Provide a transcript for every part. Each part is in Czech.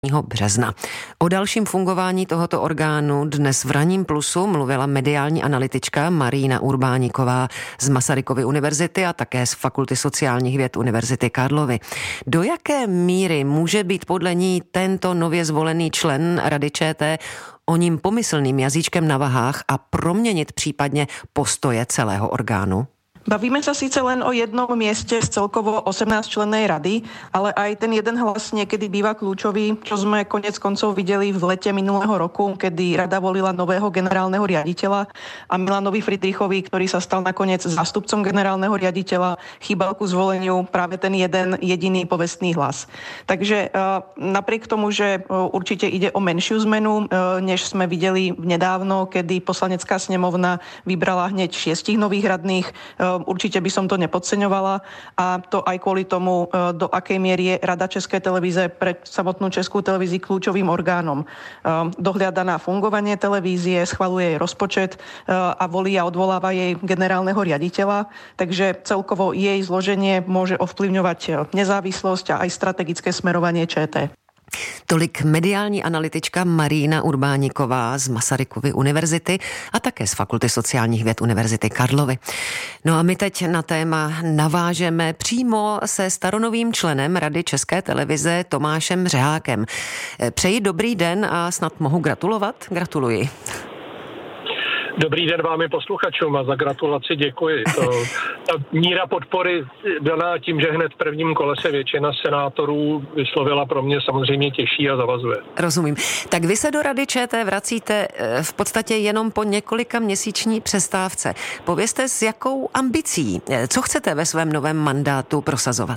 března. O dalším fungování tohoto orgánu dnes v Ranním plusu mluvila mediální analytička Marína Urbáníková z Masarykovy univerzity a také z Fakulty sociálních věd Univerzity Karlovy. Do jaké míry může být podle ní tento nově zvolený člen Rady ČT o ním pomyslným jazyčkem na vahách a proměnit případně postoje celého orgánu? Bavíme sa síce len o jednom mieste z celkovo 18-člennej rady, ale aj ten jeden hlas niekedy býva kľúčový, čo sme konec koncov videli v lete minulého roku, kedy rada volila nového generálneho riaditeľa a Milanovi Friedrichovi, ktorý sa stal nakoniec zástupcom generálneho riaditeľa, chýbal ku zvoleniu práve ten jeden jediný povestný hlas. Takže napriek tomu, že určite ide o menšiu zmenu, než sme videli nedávno, kedy poslanecká snemovna vybrala hneď 6 nových radných, určite by som to nepodceňovala a to aj kvôli tomu, do akej miery je Rada Českej televízie pre samotnú Českú televíziu kľúčovým orgánom. Dohliada na fungovanie televízie, schvaľuje jej rozpočet a volí a odvoláva jej generálneho riaditeľa, takže celkovo jej zloženie môže ovplyvňovať nezávislosť a aj strategické smerovanie ČT. Tolik mediální analytička Marína Urbáníková z Masarykovy univerzity a také z Fakulty sociálních věd Univerzity Karlovy. No a my teď na téma navážeme přímo se staronovým členem Rady České televize Tomášem Řehákem. Přeji dobrý den a snad mohu gratulovat? Gratuluji. Dobrý den vám i posluchačům a za gratulaci děkuji. Ta míra podpory daná tím, že hned v prvním kole se většina senátorů vyslovila, pro mě samozřejmě těší a zavazuje. Rozumím. Tak vy se do Rady ČT vracíte v podstatě jenom po několika měsíční přestávce. Povězte, s jakou ambicí, co chcete ve svém novém mandátu prosazovat?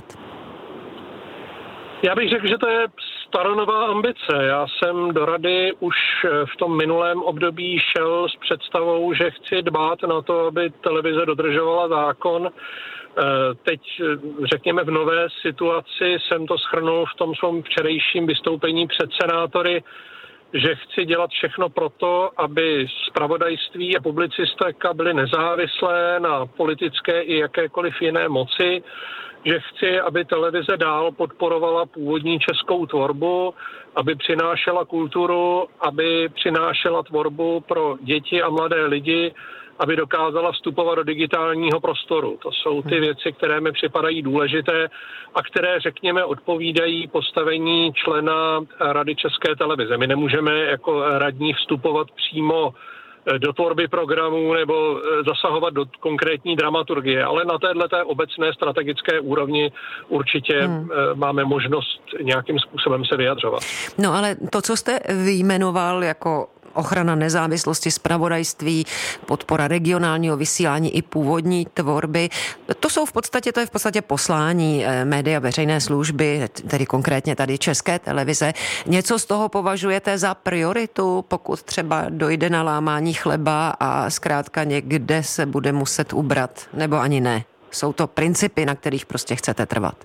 Já bych řekl, že to je staronová ambice. Já jsem do rady už v tom minulém období šel s představou, že chci dbát na to, aby televize dodržovala zákon. Teď, řekněme, v nové situaci jsem to shrnul v tom svém včerejším vystoupení před senátory, že chci dělat všechno proto, aby zpravodajství a publicistika byly nezávislé na politické i jakékoliv jiné moci, že chci, aby televize dál podporovala původní českou tvorbu, aby přinášela kulturu, aby přinášela tvorbu pro děti a mladé lidi, aby dokázala vstupovat do digitálního prostoru. To jsou ty věci, které mi připadají důležité a které, řekněme, odpovídají postavení člena Rady České televize. My nemůžeme jako radní vstupovat přímo do tvorby programů nebo zasahovat do konkrétní dramaturgie, ale na téhleté obecné strategické úrovni určitě máme možnost nějakým způsobem se vyjadřovat. No ale to, co jste vyjmenoval jako ochrana nezávislosti zpravodajství, podpora regionálního vysílání i původní tvorby. To je v podstatě poslání média veřejné služby, tedy konkrétně tady České televize. Něco z toho považujete za prioritu, pokud třeba dojde na lámání chleba a zkrátka někde se bude muset ubrat, nebo ani ne? Jsou to principy, na kterých prostě chcete trvat?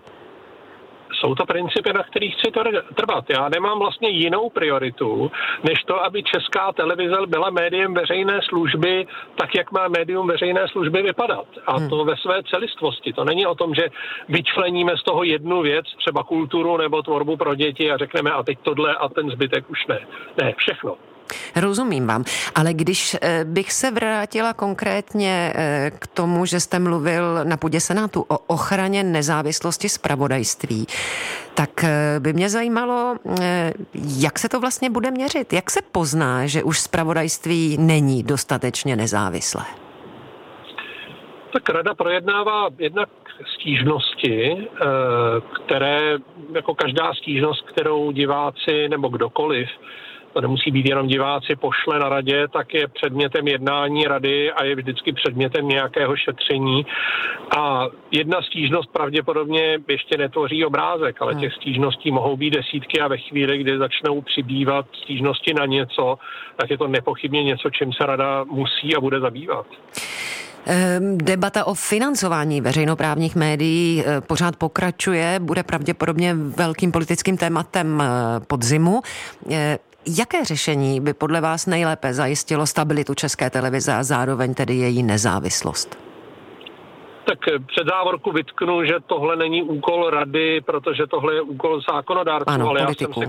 Jsou to principy, na kterých chci trvat. Já nemám vlastně jinou prioritu, než to, aby Česká televize byla médiem veřejné služby, tak, jak má médium veřejné služby vypadat. A to ve své celistvosti. To není o tom, že vyčleníme z toho jednu věc, třeba kulturu nebo tvorbu pro děti a řekneme a teď tohle a ten zbytek už ne. Ne, všechno. Rozumím vám, ale když bych se vrátila konkrétně k tomu, že jste mluvil na půdě Senátu o ochraně nezávislosti zpravodajství, tak by mě zajímalo, jak se to vlastně bude měřit? Jak se pozná, že už zpravodajství není dostatečně nezávislé? Tak rada projednává jednak stížnosti, které, jako každá stížnost, kterou diváci nebo kdokoliv, to nemusí být jenom diváci, pošle na radě, tak je předmětem jednání rady a je vždycky předmětem nějakého šetření. A jedna stížnost pravděpodobně ještě netvoří obrázek, ale těch stížností mohou být desítky a ve chvíli, kdy začnou přibývat stížnosti na něco, tak je to nepochybně něco, čím se rada musí a bude zabývat. Debata o financování veřejnoprávních médií pořád pokračuje, bude pravděpodobně velkým politickým tématem podzimu. Jaké řešení by podle vás nejlépe zajistilo stabilitu České televize a zároveň tedy její nezávislost? Tak před závorku vytknu, že tohle není úkol rady, protože tohle je úkol zákonodárců, ale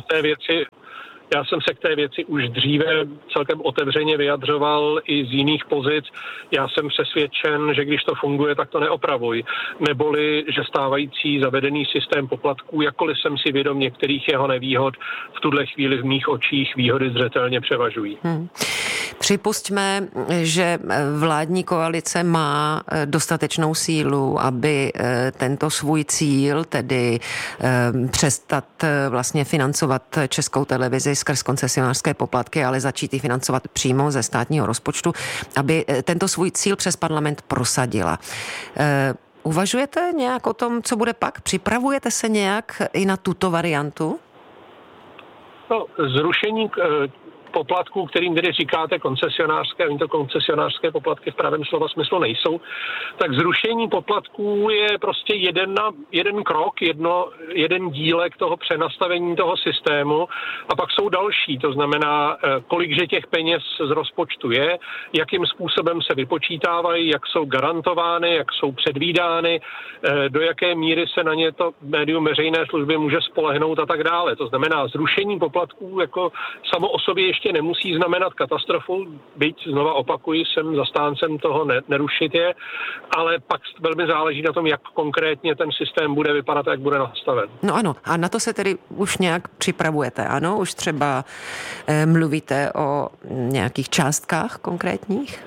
já jsem se k té věci už dříve celkem otevřeně vyjadřoval i z jiných pozic. Já jsem přesvědčen, že když to funguje, tak to neopravuj. Neboli, že stávající zavedený systém poplatků, jakkoliv jsem si vědom některých jeho nevýhod, v tuhle chvíli v mých očích výhody zřetelně převažují. Připusťme, že vládní koalice má dostatečnou sílu, aby tento svůj cíl, tedy přestat vlastně financovat Českou televizi skrz koncesionářské poplatky, ale začít ji financovat přímo ze státního rozpočtu, aby tento svůj cíl přes parlament prosadila. Uvažujete nějak o tom, co bude pak? Připravujete se nějak i na tuto variantu? No, zrušení poplatků, kterým tedy říkáte koncesionářské, oni to koncesionářské poplatky v pravém slova smyslu nejsou, tak zrušení poplatků je prostě jeden krok, jeden dílek toho přenastavení toho systému a pak jsou další, to znamená, kolikže těch peněz z rozpočtu je, jakým způsobem se vypočítávají, jak jsou garantovány, jak jsou předvídány, do jaké míry se na ně to médium veřejné služby může spolehnout a tak dále. To znamená, zrušení poplatků jako samo o sobě ještě nemusí znamenat katastrofu, byť znova opakuji, jsem zastáncem toho nerušit je, ale pak velmi záleží na tom, jak konkrétně ten systém bude vypadat a jak bude nastaven. No ano, a na to se tedy už nějak připravujete, ano? Už třeba mluvíte o nějakých částkách konkrétních?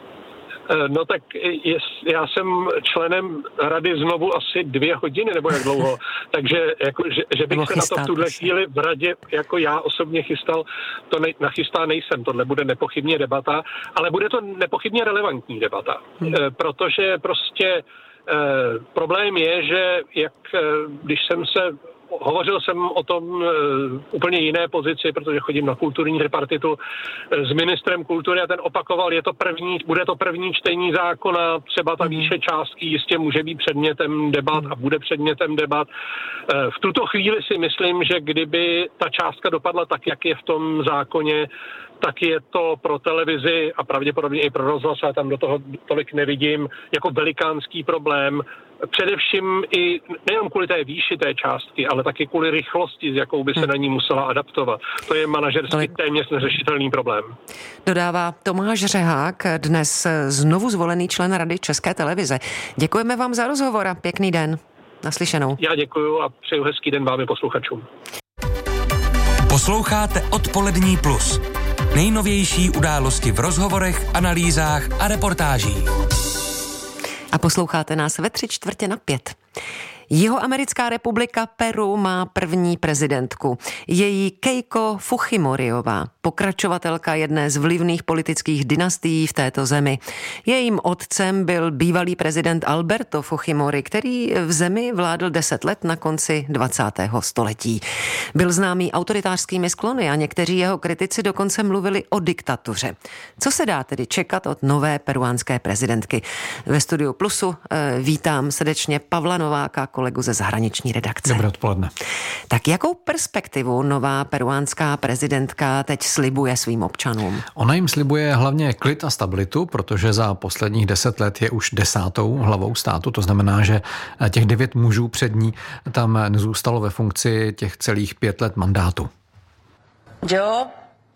No tak já jsem členem rady znovu asi 2 hodiny, nebo jak dlouho, takže jako, že bych se na to v tuhle chvíli v radě, jako já osobně chystal, to nachystá nejsem, tohle bude nepochybně debata, ale bude to nepochybně relevantní debata, protože prostě problém je, že když jsem se hovořil jsem o tom úplně jiné pozici, protože chodím na kulturní tripartitu s ministrem kultury a ten opakoval, bude to první čtení zákona, třeba ta výše částky jistě může být předmětem debat a bude předmětem debat. V tuto chvíli si myslím, že kdyby ta částka dopadla tak, jak je v tom zákoně, tak je to pro televizi a pravděpodobně i pro rozhlas, a tam do toho tolik nevidím, jako velikánský problém. Především i nejen kvůli té výši té částky, ale taky kvůli rychlosti, s jakou by se na ní musela adaptovat. To je manažersky téměř neřešitelný problém. Dodává Tomáš Řehák, dnes znovu zvolený člen Rady České televize. Děkujeme vám za rozhovor a pěkný den. Naslyšenou. Já děkuju a přeju hezký den vám i posluchačům. Posloucháte Odpolední plus. Nejnovější události v rozhovorech, analýzách a reportážích. A posloucháte nás ve 3:45. Jihoamerická republika Peru má první prezidentku. Její Keiko Fujimoriová, pokračovatelka jedné z vlivných politických dynastií v této zemi. Jejím otcem byl bývalý prezident Alberto Fujimori, který v zemi vládl 10 let na konci 20. století. Byl známý autoritářskými sklony a někteří jeho kritici dokonce mluvili o diktatuře. Co se dá tedy čekat od nové peruánské prezidentky? Ve studiu Plusu vítám srdečně Pavla Nováka, kolegu ze zahraniční redakce. Dobré odpoledne. Tak jakou perspektivu nová peruánská prezidentka teď slibuje svým občanům? Ona jim slibuje hlavně klid a stabilitu, protože za posledních 10 let je už 10. hlavou státu. To znamená, že těch 9 mužů před ní tam nezůstalo ve funkci těch celých 5 let mandátu. Yo,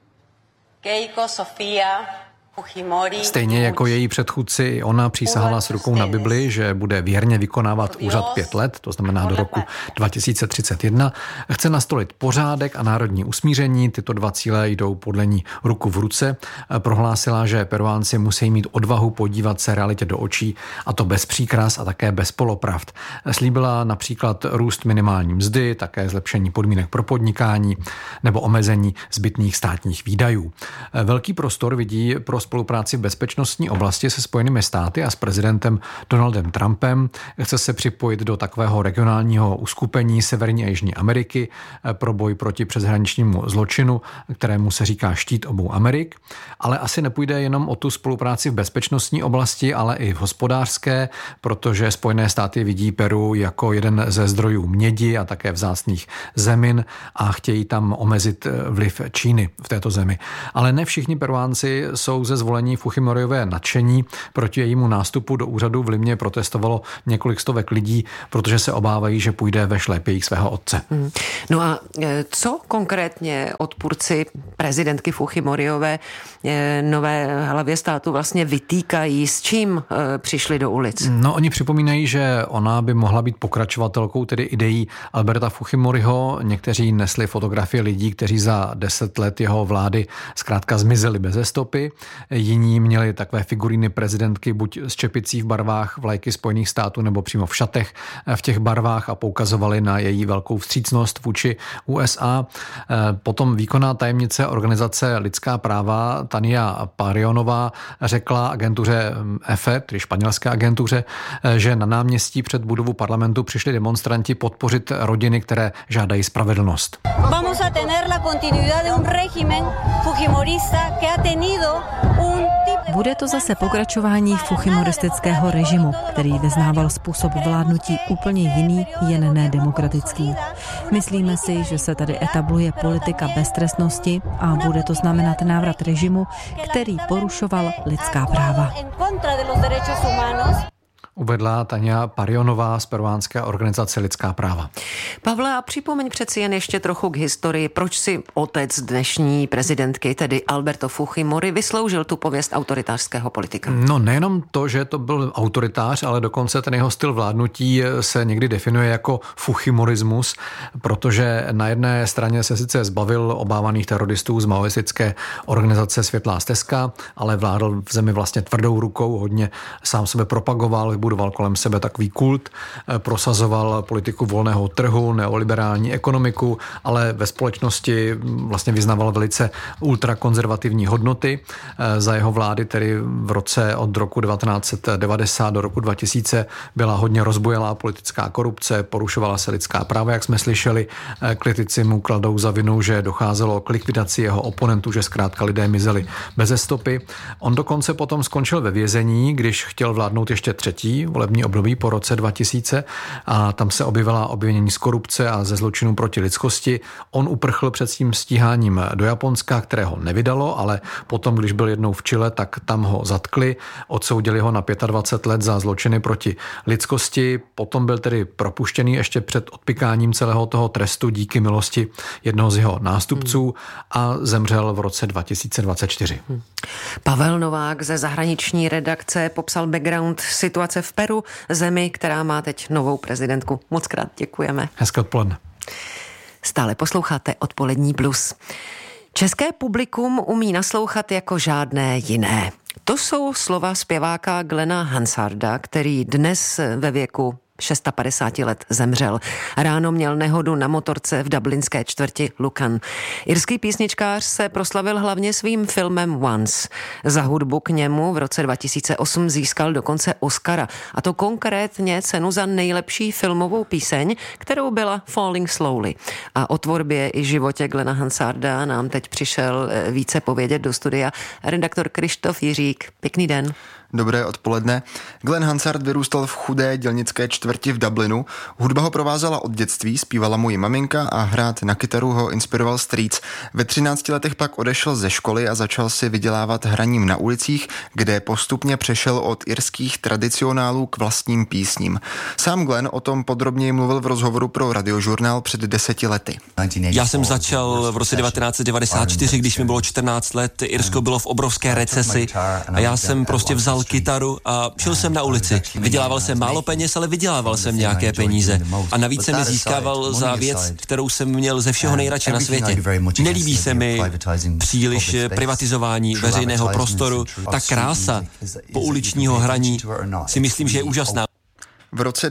Keiko Sofía Stejně jako její předchůdci, ona přísahala s rukou na Bibli, že bude věrně vykonávat úřad 5 let, to znamená do roku 2031. Chce nastolit pořádek a národní usmíření. Tyto 2 cíle jdou podle ní ruku v ruce. Prohlásila, že Peruánci musí mít odvahu podívat se realitě do očí, a to bez příkras a také bez polopravd. Slíbila například růst minimální mzdy, také zlepšení podmínek pro podnikání nebo omezení zbytných státních výdajů. Velký prostor vidí pro spolupráci v bezpečnostní oblasti se Spojenými státy a s prezidentem Donaldem Trumpem. Chce se připojit do takového regionálního uskupení Severní a Jižní Ameriky pro boj proti přeshraničnímu zločinu, kterému se říká štít obou Amerik. Ale asi nepůjde jenom o tu spolupráci v bezpečnostní oblasti, ale i v hospodářské, protože Spojené státy vidí Peru jako jeden ze zdrojů mědi a také vzácných zemin a chtějí tam omezit omezit vliv Číny v této zemi. Ale ne všichni Peruánci jsou ze zvolení Fujimoriové nadšení. Proti jejímu nástupu do úřadu v Limě protestovalo několik stovek lidí, protože se obávají, že půjde ve šlépějích svého otce. No a co konkrétně odpůrci prezidentky Fujimoriové, nové hlavě státu, vlastně vytýkají, s čím přišli do ulic? No, oni připomínají, že ona by mohla být pokračovatelkou tedy ideí Alberta Fujimoriho. Někteří nesli fotografie lidí, kteří za 10 let jeho vlády zkrátka zmizeli beze stopy. Jiní měli takové figuríny prezidentky buď s čepicí v barvách vlajky Spojených států nebo přímo v šatech v těch barvách a poukazovali na její velkou vstřícnost vůči USA. Potom výkonná tajemnice organizace Lidská práva Tania Parionová řekla agentuře EFE, tedy španělské agentuře, že na náměstí před budovu parlamentu přišli demonstranti podpořit rodiny, které žádají spravedlnost. Vamos a tener la continuidad de un régimen fujimorista que ha tenido un. Bude to zase pokračování fujimoristického režimu, který vyznával způsob vládnutí úplně jiný, jen nedemokratický. Myslíme si, že se tady etabluje politika beztrestnosti a bude to znamenat návrat režimu, který porušoval lidská práva. Uvedla Tania Parionová z peruánské organizace Lidská práva. Pavle, a připomeň přeci jen ještě trochu k historii, proč si otec dnešní prezidentky, tedy Alberto Fujimori, vysloužil tu pověst autoritářského politika? No nejenom to, že to byl autoritář, ale dokonce ten jeho styl vládnutí se někdy definuje jako fujimorismus, protože na jedné straně se sice zbavil obávaných teroristů z maoistické organizace Světlá stezka, ale vládl v zemi vlastně tvrdou rukou, hodně sám sebe propagoval, vybudoval kolem sebe takový kult, prosazoval politiku volného trhu, neoliberální ekonomiku, ale ve společnosti vlastně vyznával velice ultrakonzervativní hodnoty. Za jeho vlády, tedy v roce od roku 1990 do roku 2000, byla hodně rozbujelá politická korupce, porušovala se lidská práva, jak jsme slyšeli. Kritici mu kladou za vinu, že docházelo k likvidaci jeho oponentů, že zkrátka lidé mizeli beze stopy. On dokonce potom skončil ve vězení, když chtěl vládnout ještě třetí volební období po roce 2000 a tam se objevila obvinění z korupce a ze zločinů proti lidskosti. On uprchl před tím stíháním do Japonska, které ho nevydalo, ale potom, když byl jednou v Chile, tak tam ho zatkli, odsoudili ho na 25 let za zločiny proti lidskosti. Potom byl tedy propuštěný ještě před odpikáním celého toho trestu díky milosti jednoho z jeho nástupců a zemřel v roce 2024. Pavel Novák ze zahraniční redakce popsal background situace v Peru, zemi, která má teď novou prezidentku. Moc krát děkujeme. Hezké odpoledne. Stále posloucháte Odpolední plus. České publikum umí naslouchat jako žádné jiné. To jsou slova zpěváka Glena Hansarda, který dnes ve věku 56 let zemřel. Ráno měl nehodu na motorce v dublinské čtvrti Lucan. Irský písničkář se proslavil hlavně svým filmem Once. Za hudbu k němu v roce 2008 získal dokonce Oscara, a to konkrétně cenu za nejlepší filmovou píseň, kterou byla Falling Slowly. A o tvorbě i životě Glena Hansarda nám teď přišel více povědět do studia redaktor Krištof Jiřík. Pěkný den. Dobré odpoledne. Glen Hansard vyrůstal v chudé dělnické čtvrti v Dublinu. Hudba ho provázela od dětství, zpívala mu ji maminka a hrát na kytaru ho inspiroval strýc. Ve 13 letech pak odešel ze školy a začal si vydělávat hraním na ulicích, kde postupně přešel od irských tradicionálů k vlastním písním. Sám Glen o tom podrobněji mluvil v rozhovoru pro Radiožurnál před 10 lety. Já jsem začal v roce 1994, když mi bylo 14 let, Irsko bylo v obrovské recesi a já jsem prostě vzal kytaru a šel jsem na ulici. Vydělával jsem málo peněz, ale vydělával jsem nějaké peníze. A navíc jsem je získával za věc, kterou jsem měl ze všeho nejradši na světě. Nelíbí se mi příliš privatizování veřejného prostoru. Ta krása pouličního hraní si myslím, že je úžasná. V roce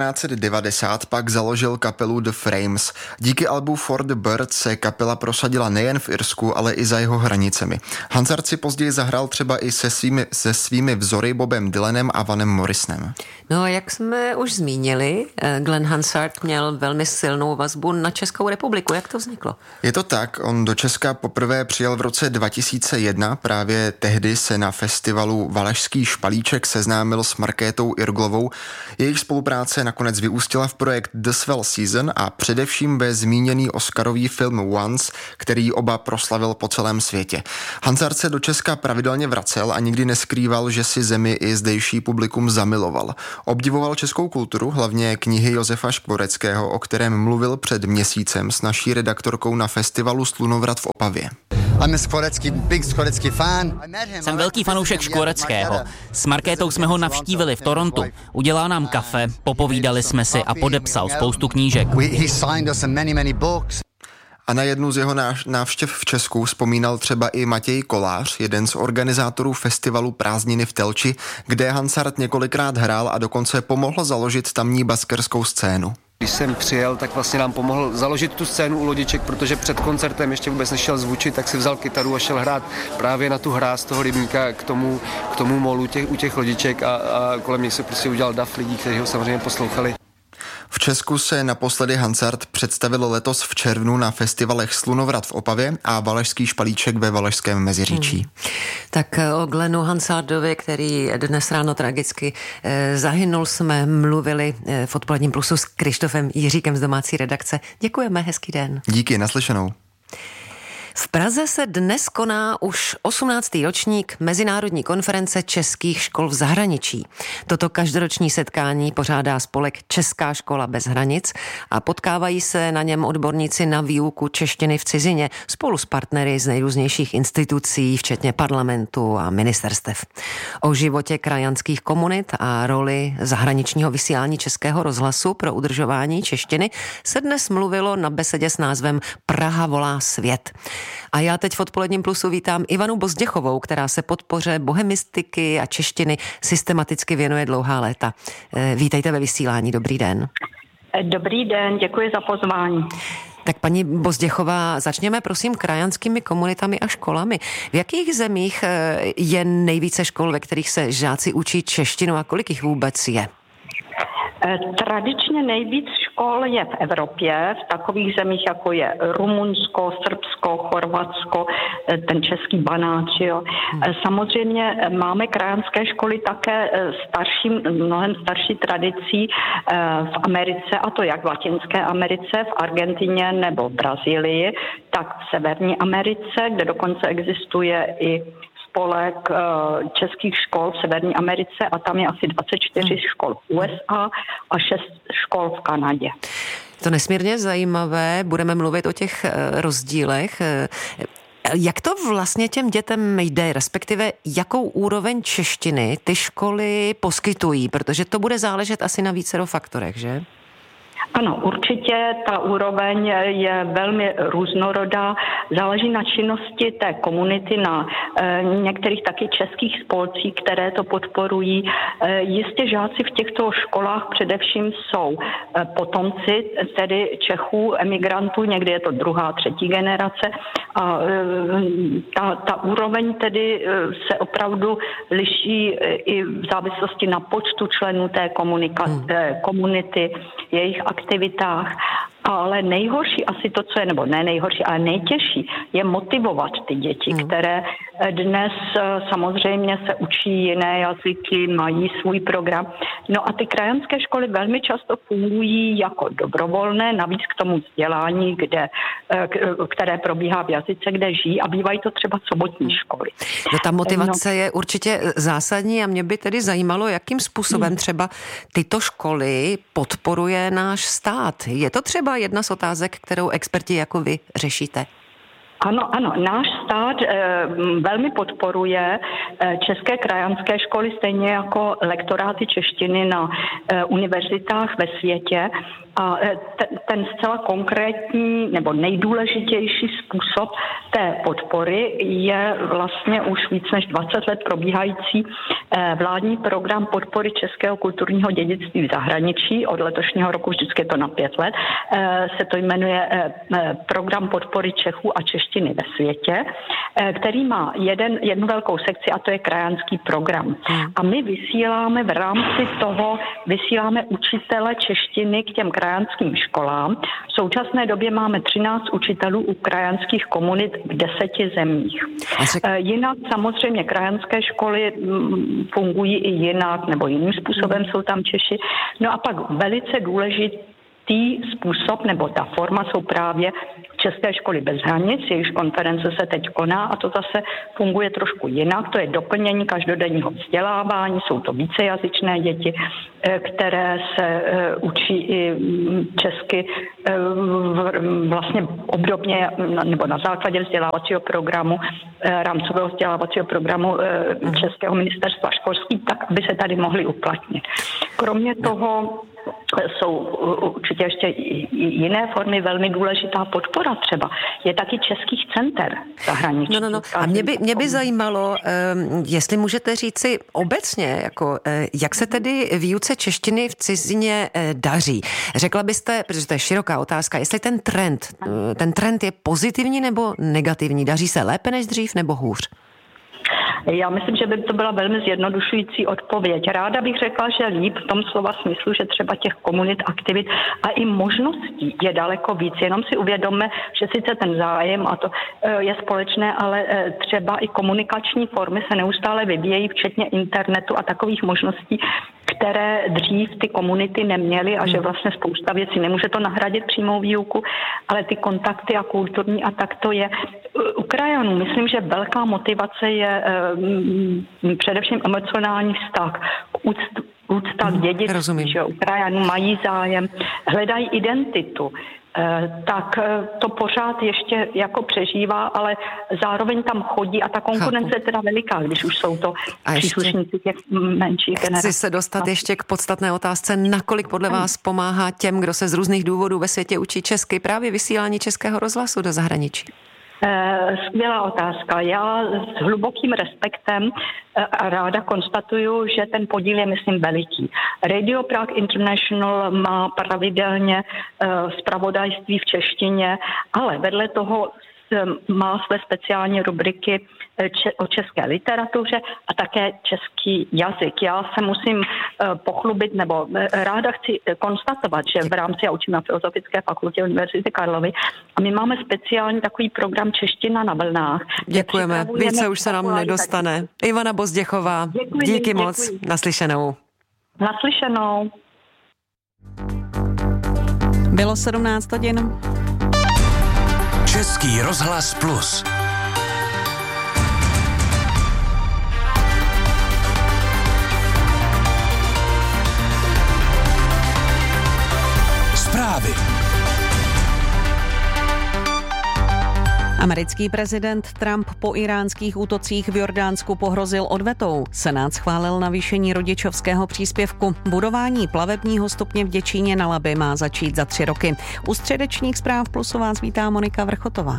1990 pak založil kapelu The Frames. Díky albu For the Birds se kapela prosadila nejen v Irsku, ale i za jeho hranicemi. Hansard si později zahrál třeba i se svými vzory Bobem Dylanem a Vanem Morrisonem. No, jak jsme už zmínili, Glen Hansard měl velmi silnou vazbu na Českou republiku. Jak to vzniklo? Je to tak, on do Česka poprvé přijel v roce 2001, právě tehdy se na festivalu Valašský špalíček seznámil s Markétou Irglovou. Jejich Jejich spolupráce nakonec vyústila v projekt The Swell Season a především ve zmíněný oscarový film Once, který oba proslavil po celém světě. Hansard se do Česka pravidelně vracel a nikdy neskrýval, že si zemi i zdejší publikum zamiloval. Obdivoval českou kulturu, hlavně knihy Josefa Škvoreckého, o kterém mluvil před měsícem s naší redaktorkou na festivalu Slunovrat v Opavě. Jsem velký fanoušek Škvoreckého. S Markétou jsme ho navštívili v Torontu. Udělal nám kafe, popovídali jsme si a podepsal spoustu knížek. A na jednu z jeho návštěv v Česku vzpomínal třeba i Matěj Kolář, jeden z organizátorů festivalu Prázdniny v Telči, kde Hansard několikrát hrál a dokonce pomohl založit tamní baskerskou scénu. Když jsem přijel, tak vlastně nám pomohl založit tu scénu u Lodiček, protože před koncertem ještě vůbec nešel zvučit, tak si vzal kytaru a šel hrát právě na tu hráz toho rybníka k tomu molu u těch Lodiček a kolem nich se prostě udělal dav lidí, kteří ho samozřejmě poslouchali. V Česku se naposledy Hansard představil letos v červnu na festivalech Slunovrat v Opavě a Valašský špalíček ve Valašském Meziříčí. Tak o Glenu Hansardovi, který dnes ráno tragicky zahynul, jsme mluvili v Odpoledním plusu s Krištofem Jiříkem z domácí redakce. Děkujeme, hezký den. Díky, naslyšenou. V Praze se dnes koná už 18. ročník Mezinárodní konference českých škol v zahraničí. Toto každoroční setkání pořádá spolek Česká škola bez hranic a potkávají se na něm odborníci na výuku češtiny v cizině spolu s partnery z nejrůznějších institucí, včetně parlamentu a ministerstev. O životě krajanských komunit a roli zahraničního vysílání Českého rozhlasu pro udržování češtiny se dnes mluvilo na besedě s názvem Praha volá svět. A já teď v Odpoledním plusu vítám Ivanu Bozděchovou, která se podpoře bohemistiky a češtiny systematicky věnuje dlouhá léta. Vítejte ve vysílání, dobrý den. Dobrý den, děkuji za pozvání. Tak paní Bozděchová, začněme prosím krajanskými komunitami a školami. V jakých zemích je nejvíce škol, ve kterých se žáci učí češtinu a kolik jich vůbec je? Tradičně nejvíc škol je v Evropě, v takových zemích, jako je Rumunsko, Srbsko, Chorvatsko, ten český Banát, jo. Samozřejmě máme krajanské školy také mnohem starší tradicí v Americe, a to jak v Latinské Americe, v Argentině nebo v Brazílii, tak v Severní Americe, kde dokonce existuje i spolek českých škol v Severní Americe a tam je asi 24 škol v USA a 6 škol v Kanadě. To nesmírně zajímavé, budeme mluvit o těch rozdílech. Jak to vlastně těm dětem jde, respektive jakou úroveň češtiny ty školy poskytují, protože to bude záležet asi na vícero faktorech, že? Ano, určitě ta úroveň je velmi různorodá, záleží na činnosti té komunity, na některých taky českých spolcích, které to podporují. Jistě žáci v těchto školách především jsou potomci, tedy Čechů, emigrantů, někdy je to druhá, třetí generace a ta úroveň tedy se opravdu liší i v závislosti na počtu členů té komunity, jejich aktivitách, ale nejhorší asi to, co je, nebo ne nejhorší, ale nejtěžší je motivovat ty děti, které dnes samozřejmě se učí jiné jazyky, mají svůj program. No a ty krajanské školy velmi často fungují jako dobrovolné, navíc k tomu vzdělání, které probíhá v jazyce, kde žijí a bývají to třeba sobotní školy. No, ta motivace je určitě zásadní a mě by tedy zajímalo, jakým způsobem třeba tyto školy podporuje náš stát. Je to třeba jedna z otázek, kterou experti jako vy řešíte? Ano, náš stát velmi podporuje české krajanské školy, stejně jako lektoráty češtiny na univerzitách ve světě. A ten zcela konkrétní nebo nejdůležitější způsob té podpory je vlastně už víc než 20 let probíhající vládní program podpory českého kulturního dědictví v zahraničí. Od letošního roku vždycky je to na 5 let. Se to jmenuje program podpory Čechů a češtiny češtiny ve světě, který má jednu velkou sekci a to je krajanský program. A my vysíláme v rámci toho, učitele češtiny k těm krajanským školám. V současné době máme 13 učitelů u krajanských komunit v 10 zemích. Jinak samozřejmě krajanské školy fungují i jinak, nebo jiným způsobem jsou tam Češi. No a pak velice důležitý způsob, nebo ta forma jsou právě České školy bez hranic, jejichž konference se teď koná a to zase funguje trošku jinak. To je doplnění každodenního vzdělávání, jsou to vícejazyčné děti, které se učí i česky vlastně obdobně nebo na základě vzdělávacího programu, rámcového vzdělávacího programu Českého ministerstva školství, tak aby se tady mohli uplatnit. Kromě toho jsou určitě ještě jiné formy, velmi důležitá podpora třeba. Je taky českých center zahraničních. No. A mě by zajímalo, jestli můžete říci obecně, jako, jak se tedy výuce češtiny v cizině daří. Řekla byste, protože to je široká otázka, jestli ten trend je pozitivní nebo negativní. Daří se lépe než dřív nebo hůř? Já myslím, že by to byla velmi zjednodušující odpověď. Ráda bych řekla, že líp v tom slova smyslu, že třeba těch komunit, aktivit a i možností je daleko víc. Jenom si uvědomme, že sice ten zájem a to je společné, ale třeba i komunikační formy se neustále vyvíjejí, včetně internetu a takových možností, které dřív ty komunity neměly a že vlastně spousta věcí nemůže to nahradit přímou výuku, ale ty kontakty a kulturní a tak to je. U krajanů myslím, že velká motivace je především emocionální vztah, úcta k dědictví, že u krajanů mají zájem, hledají identitu. Tak to pořád ještě jako přežívá, ale zároveň tam chodí a ta konkurence je teda veliká, když už jsou to příslušníci těch menších generací. Chci se dostat ještě k podstatné otázce, nakolik podle vás pomáhá těm, kdo se z různých důvodů ve světě učí česky, právě vysílání Českého rozhlasu do zahraničí? Skvělá otázka. Já s hlubokým respektem a ráda konstatuju, že ten podíl je, myslím, veliký. Radio Prague International má pravidelně zpravodajství v češtině, ale vedle toho má své speciální rubriky o české literatuře a také český jazyk. Já se musím pochlubit, nebo ráda chci konstatovat, že v rámci, já učím na Filozofické fakultě Univerzity Karlovy a my máme speciální takový program Čeština na vlnách. Děkujeme, více už se nám nedostane. Ivana Bozděchová, díky moc, naslyšenou. Naslyšenou. Bylo 17 hodin. Český rozhlas Plus. Zprávy. Americký prezident Trump po iránských útocích v Jordánsku pohrozil odvetou. Senát schválil navýšení rodičovského příspěvku. Budování plavebního stupně v Děčíně na Labi má začít za 3 roky. U středečních zpráv Plusu vás vítá Monika Vrchotová.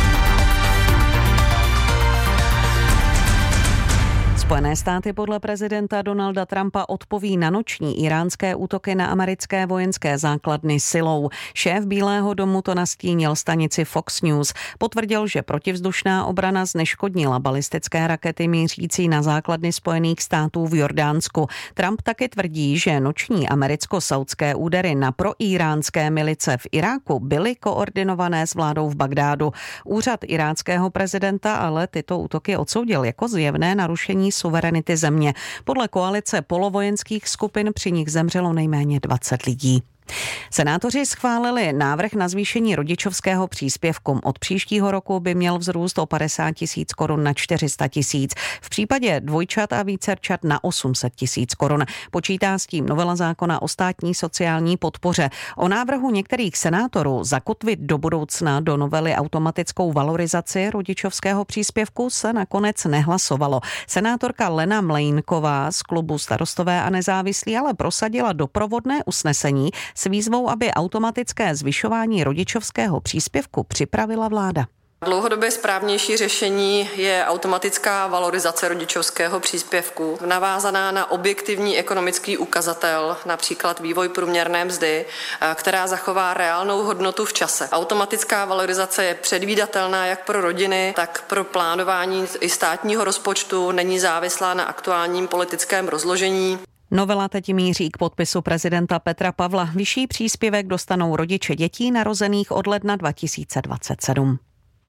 Spojené státy podle prezidenta Donalda Trumpa odpoví na noční iránské útoky na americké vojenské základny silou. Šéf Bílého domu to nastínil stanici Fox News. Potvrdil, že protivzdušná obrana zneškodnila balistické rakety mířící na základny Spojených států v Jordánsku. Trump taky tvrdí, že noční americko-saudské údery na proiránské milice v Iráku byly koordinované s vládou v Bagdádu. Úřad iráckého prezidenta ale tyto útoky odsoudil jako zjevné narušení suverenity země. Podle koalice polovojenských skupin při nich zemřelo nejméně 20 lidí. Senátoři schválili návrh na zvýšení rodičovského příspěvku. Od příštího roku by měl vzrůst o 50 000 korun na 400 000. V případě dvojčat a vícerčat na 800 000 korun. Počítá s tím novela zákona o státní sociální podpoře. O návrhu některých senátorů zakotvit do budoucna do novely automatickou valorizaci rodičovského příspěvku se nakonec nehlasovalo. Senátorka Lena Mlejnková z klubu Starostové a nezávislí ale prosadila doprovodné usnesení s výzvou, aby automatické zvyšování rodičovského příspěvku připravila vláda. Dlouhodobě správnější řešení je automatická valorizace rodičovského příspěvku, navázaná na objektivní ekonomický ukazatel, například vývoj průměrné mzdy, která zachová reálnou hodnotu v čase. Automatická valorizace je předvídatelná jak pro rodiny, tak pro plánování i státního rozpočtu, není závislá na aktuálním politickém rozložení. Novela teď míří k podpisu prezidenta Petra Pavla. Vyšší příspěvek dostanou rodiče dětí narozených od ledna 2027.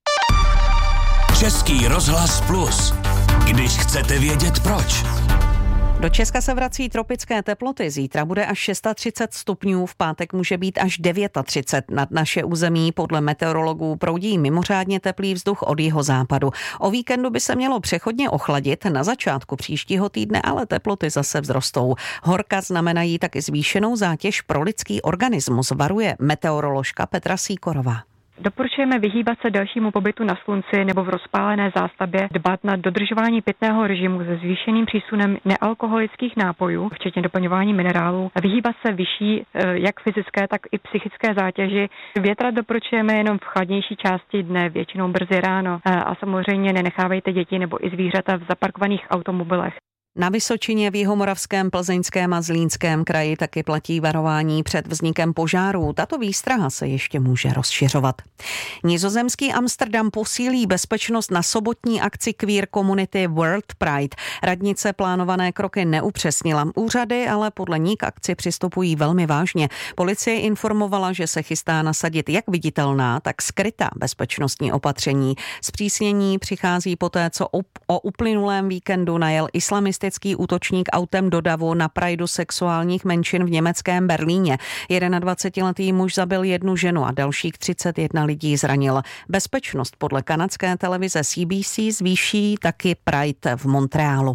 Český rozhlas Plus. Když chcete vědět proč. Do Česka se vrací tropické teploty. Zítra bude až 630 stupňů, v pátek může být až 39. Nad naše území podle meteorologů proudí mimořádně teplý vzduch od jihozápadu. O víkendu by se mělo přechodně ochladit, na začátku příštího týdne ale teploty zase vzrostou. Horka znamenají taky zvýšenou zátěž pro lidský organismus, varuje meteoroložka Petra Sýkorová. Doporučujeme vyhýbat se dalšímu pobytu na slunci nebo v rozpálené zástavbě, dbát na dodržování pitného režimu se zvýšeným přísunem nealkoholických nápojů, včetně doplňování minerálů, a vyhýbat se vyšší jak fyzické, tak i psychické zátěži. Větrat doporučujeme jenom v chladnější části dne, většinou brzy ráno, a samozřejmě nenechávejte děti nebo i zvířata v zaparkovaných automobilech. Na Vysočině, v Jihomoravském, Plzeňském a Zlínském kraji taky platí varování před vznikem požárů. Tato výstraha se ještě může rozšiřovat. Nizozemský Amsterdam posílí bezpečnost na sobotní akci queer komunity World Pride. Radnice plánované kroky neupřesnila. Úřady ale podle ní k akci přistupují velmi vážně. Policie informovala, že se chystá nasadit jak viditelná, tak skrytá bezpečnostní opatření. Zpřísnění přichází poté, co o uplynulém víkendu najel islamistický útočník autem do davu na prajdu sexuálních menšin v německém Berlíně. 21letý muž zabil jednu ženu a dalších 31 lidí zranil. Bezpečnost podle kanadské televize CBC zvýší taky Pride v Montrealu.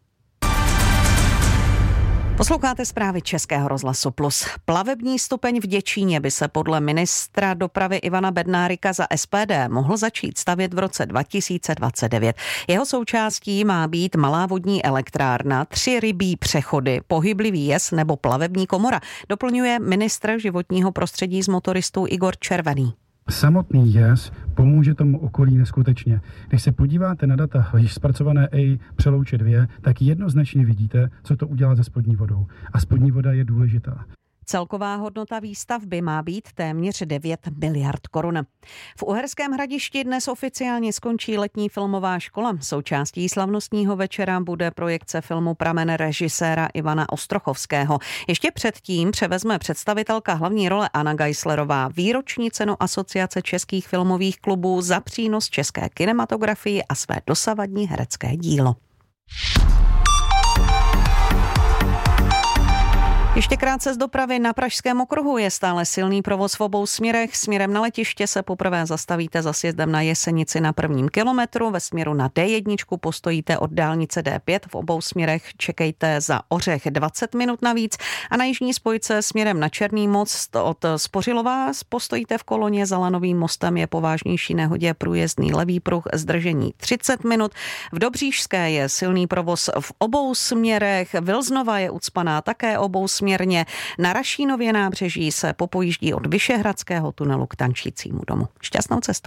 Posloucháte zprávy Českého rozhlasu Plus. Plavební stupeň v Děčíně by se podle ministra dopravy Ivana Bednárika za SPD mohl začít stavět v roce 2029. Jeho součástí má být malá vodní elektrárna, 3 rybí přechody, pohyblivý jez nebo plavební komora, doplňuje ministr životního prostředí s motoristou Igor Červený. Samotný jez pomůže tomu okolí neskutečně. Když se podíváte na data již zpracované EI Přelouče 2, tak jednoznačně vidíte, co to udělá se spodní vodou. A spodní voda je důležitá. Celková hodnota výstavby má být téměř 9 miliard korun. V Uherském Hradišti dnes oficiálně skončí letní filmová škola. Součástí slavnostního večera bude projekce filmu Pramen režiséra Ivana Ostrochovského. Ještě předtím převezme představitelka hlavní role Anna Geislerová výroční cenu Asociace českých filmových klubů za přínos české kinematografii a své dosavadní herecké dílo. Ještě krátce z dopravy. Na Pražském okruhu je stále silný provoz v obou směrech. Směrem na letiště se poprvé zastavíte za sjezdem na Jesenici na 1. kilometru. Ve směru na D1 postojíte od dálnice D5. V obou směrech čekejte za Ořech 20 minut navíc. A na jižní spojce směrem na Černý most od Spořilova postojíte v koloně za Lanovým mostem. Je po vážnější nehodě průjezdný levý pruh, zdržení 30 minut. V Dobříšské je silný provoz v obou směrech. Vilznova je ucpaná také obou směrně. Na Rašínově nábřeží se popojíždí od Vyšehradského tunelu k Tančícímu domu. Šťastnou cestu.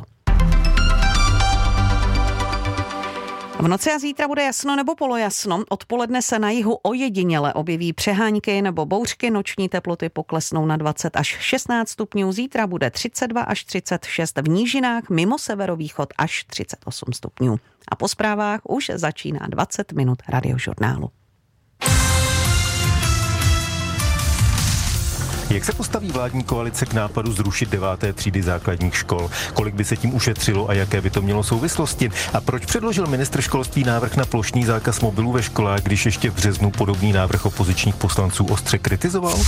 V noci a zítra bude jasno nebo polojasno. Odpoledne se na jihu ojediněle objeví přehánky nebo bouřky. Noční teploty poklesnou na 20 až 16 stupňů. Zítra bude 32 až 36 v nížinách, mimo severovýchod až 38 stupňů. A po zprávách už začíná 20 minut radiožurnálu. Jak se postaví vládní koalice k nápadu zrušit 9. třídy základních škol? Kolik by se tím ušetřilo a jaké by to mělo souvislosti? A proč předložil ministr školství návrh na plošný zákaz mobilů ve školách, když ještě v březnu podobný návrh opozičních poslanců ostře kritizoval?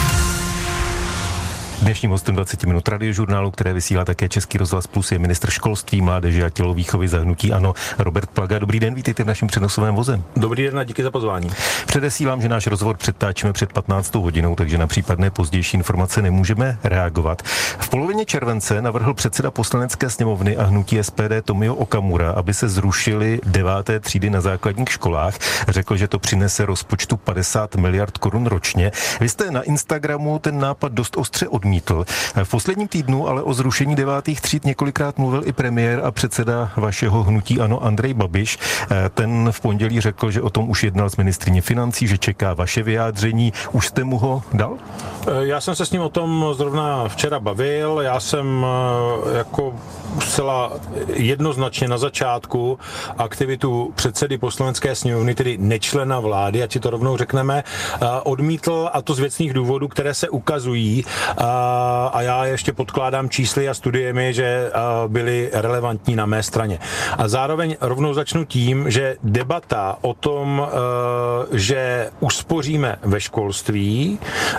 Dnešním hostem 20 minut radiožurnálu, které vysílá také Český rozhlas Plus, je ministr školství, mládeže a tělovýchovy za hnutí ANO Robert Plaga. Dobrý den, vítejte v našem přenosovém voze. Dobrý den a díky za pozvání. Předesílám, že náš rozhovor předtáčíme před 15. hodinou, takže na případné pozdější informace nemůžeme reagovat. V polovině července navrhl předseda Poslanecké sněmovny a hnutí SPD Tomio Okamura, aby se zrušily 9. třídy na základních školách. Řekl, že to přinese rozpočtu 50 miliard korun ročně. Vy jste na Instagramu ten nápad dost ostře odmítl. odmítl. V posledním týdnu ale o zrušení 9. tříd několikrát mluvil i premiér a předseda vašeho hnutí ANO Andrej Babiš. Ten v pondělí řekl, že o tom už jednal s ministryní financí, že čeká vaše vyjádření. Už jste mu ho dal? Já jsem se s ním o tom zrovna včera bavil. Já jsem jako zcela jednoznačně na začátku aktivitu předsedy Poslanecké sněmovny, tedy nečlena vlády, ať si to rovnou řekneme, odmítl, a to z věcných důvodů, které se ukazují, a já ještě podkládám čísly a studiemi, že byly relevantní na mé straně. A zároveň rovnou začnu tím, že debata o tom, že uspoříme ve školství,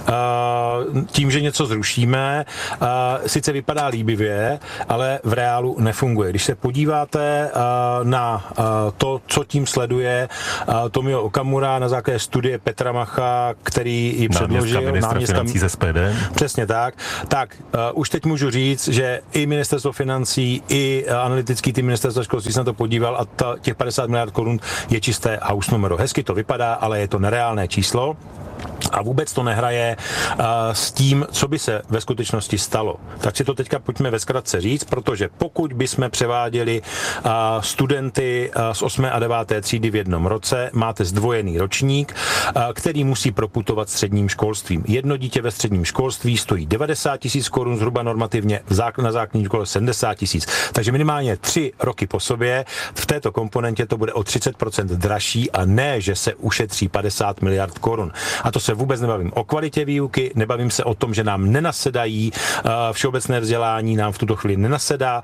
tím, že něco zrušíme, sice vypadá líbivě, ale v reálu nefunguje. Když se podíváte na to, co tím sleduje Tomio Okamura na základě studie Petra Macha, který ji předložil, náměstka financí ze SPD. Přesně tak. Tak už teď můžu říct, že i ministerstvo financí, i analytický tým ministerstva školství se na to podíval a těch 50 miliard korun je čisté house numero. Hezky to vypadá, ale je to nereálné číslo. A vůbec to nehraje s tím, co by se ve skutečnosti stalo. Tak si to teďka pojďme ve zkratce říct, protože pokud bychom převáděli studenty z 8. a 9. třídy v jednom roce, máte zdvojený ročník, který musí proputovat středním školstvím. Jedno dítě ve středním školství stojí 90 000 korun zhruba normativně, na základní škole 70 000. Takže minimálně 3 roky po sobě v této komponentě to bude o 30% dražší a ne, že se ušetří 50 miliard korun. A to se vůbec nebavím o kvalitě výuky, nebavím se o tom, že nám nenasedají všeobecné vzdělání, nám v tuto chvíli nenasedá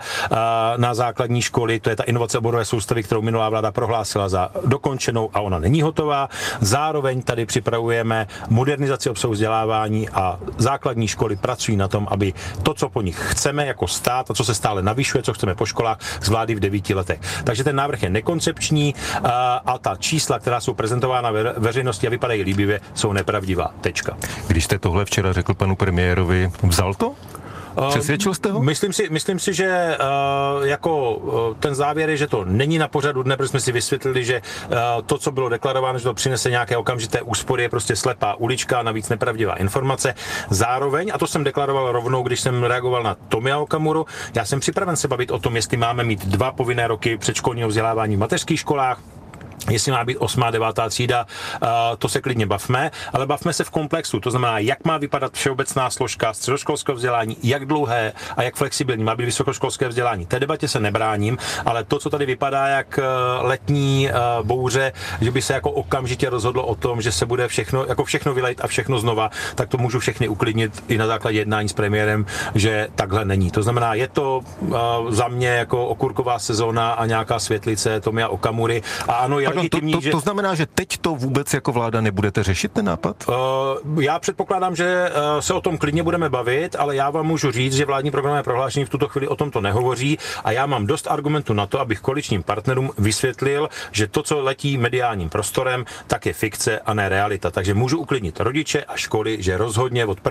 na základní školy, to je ta inovace oborové soustavy, kterou minulá vláda prohlásila za dokončenou a ona není hotová. Zároveň tady připravujeme modernizaci obsahu vzdělávání a základní školy pracují na tom, aby to, co po nich chceme jako stát a co se stále navyšuje, co chceme po školách, zvládli v 9 letech. Takže ten návrh je nekoncepční a ta čísla, která jsou prezentována veřejnosti a vypadají líbivě, jsou nepravdivá. Tečka. Když jste tohle včera řekl panu premiérovi, vzal to? Přesvědčil jste ho? Myslím si, že jako ten závěr je, že to není na pořadu dne, protože jsme si vysvětlili, že to, co bylo deklarováno, že to přinese nějaké okamžité úspory, je prostě slepá ulička, navíc nepravdivá informace. Zároveň, a to jsem deklaroval rovnou, když jsem reagoval na Tomia Okamuru, já jsem připraven se bavit o tom, jestli máme mít 2 povinné roky předškolního vzdělávání v mateřských školách, jestli má být 8. a 9. třída, to se klidně bavme, ale bavme se v komplexu. To znamená, jak má vypadat všeobecná složka středoškolského vzdělání, jak dlouhé a jak flexibilní má být vysokoškolské vzdělání. Té debatě se nebráním, ale to, co tady vypadá jak letní bouře, že by se jako okamžitě rozhodlo o tom, že se bude všechno vylejt a všechno znova, tak to můžu všechny uklidnit i na základě jednání s premiérem, že takhle není. To znamená, je to za mě jako okurková sezóna a nějaká světlice Tomia Okamury. A ano, to znamená, že teď to vůbec jako vláda nebudete řešit, ten nápad? Já předpokládám, že se o tom klidně budeme bavit, ale já vám můžu říct, že vládní programové prohlášení v tuto chvíli o tomto nehovoří a já mám dost argumentů na to, abych koaličním partnerům vysvětlil, že to, co letí mediálním prostorem, tak je fikce a ne realita. Takže můžu uklidnit rodiče a školy, že rozhodně od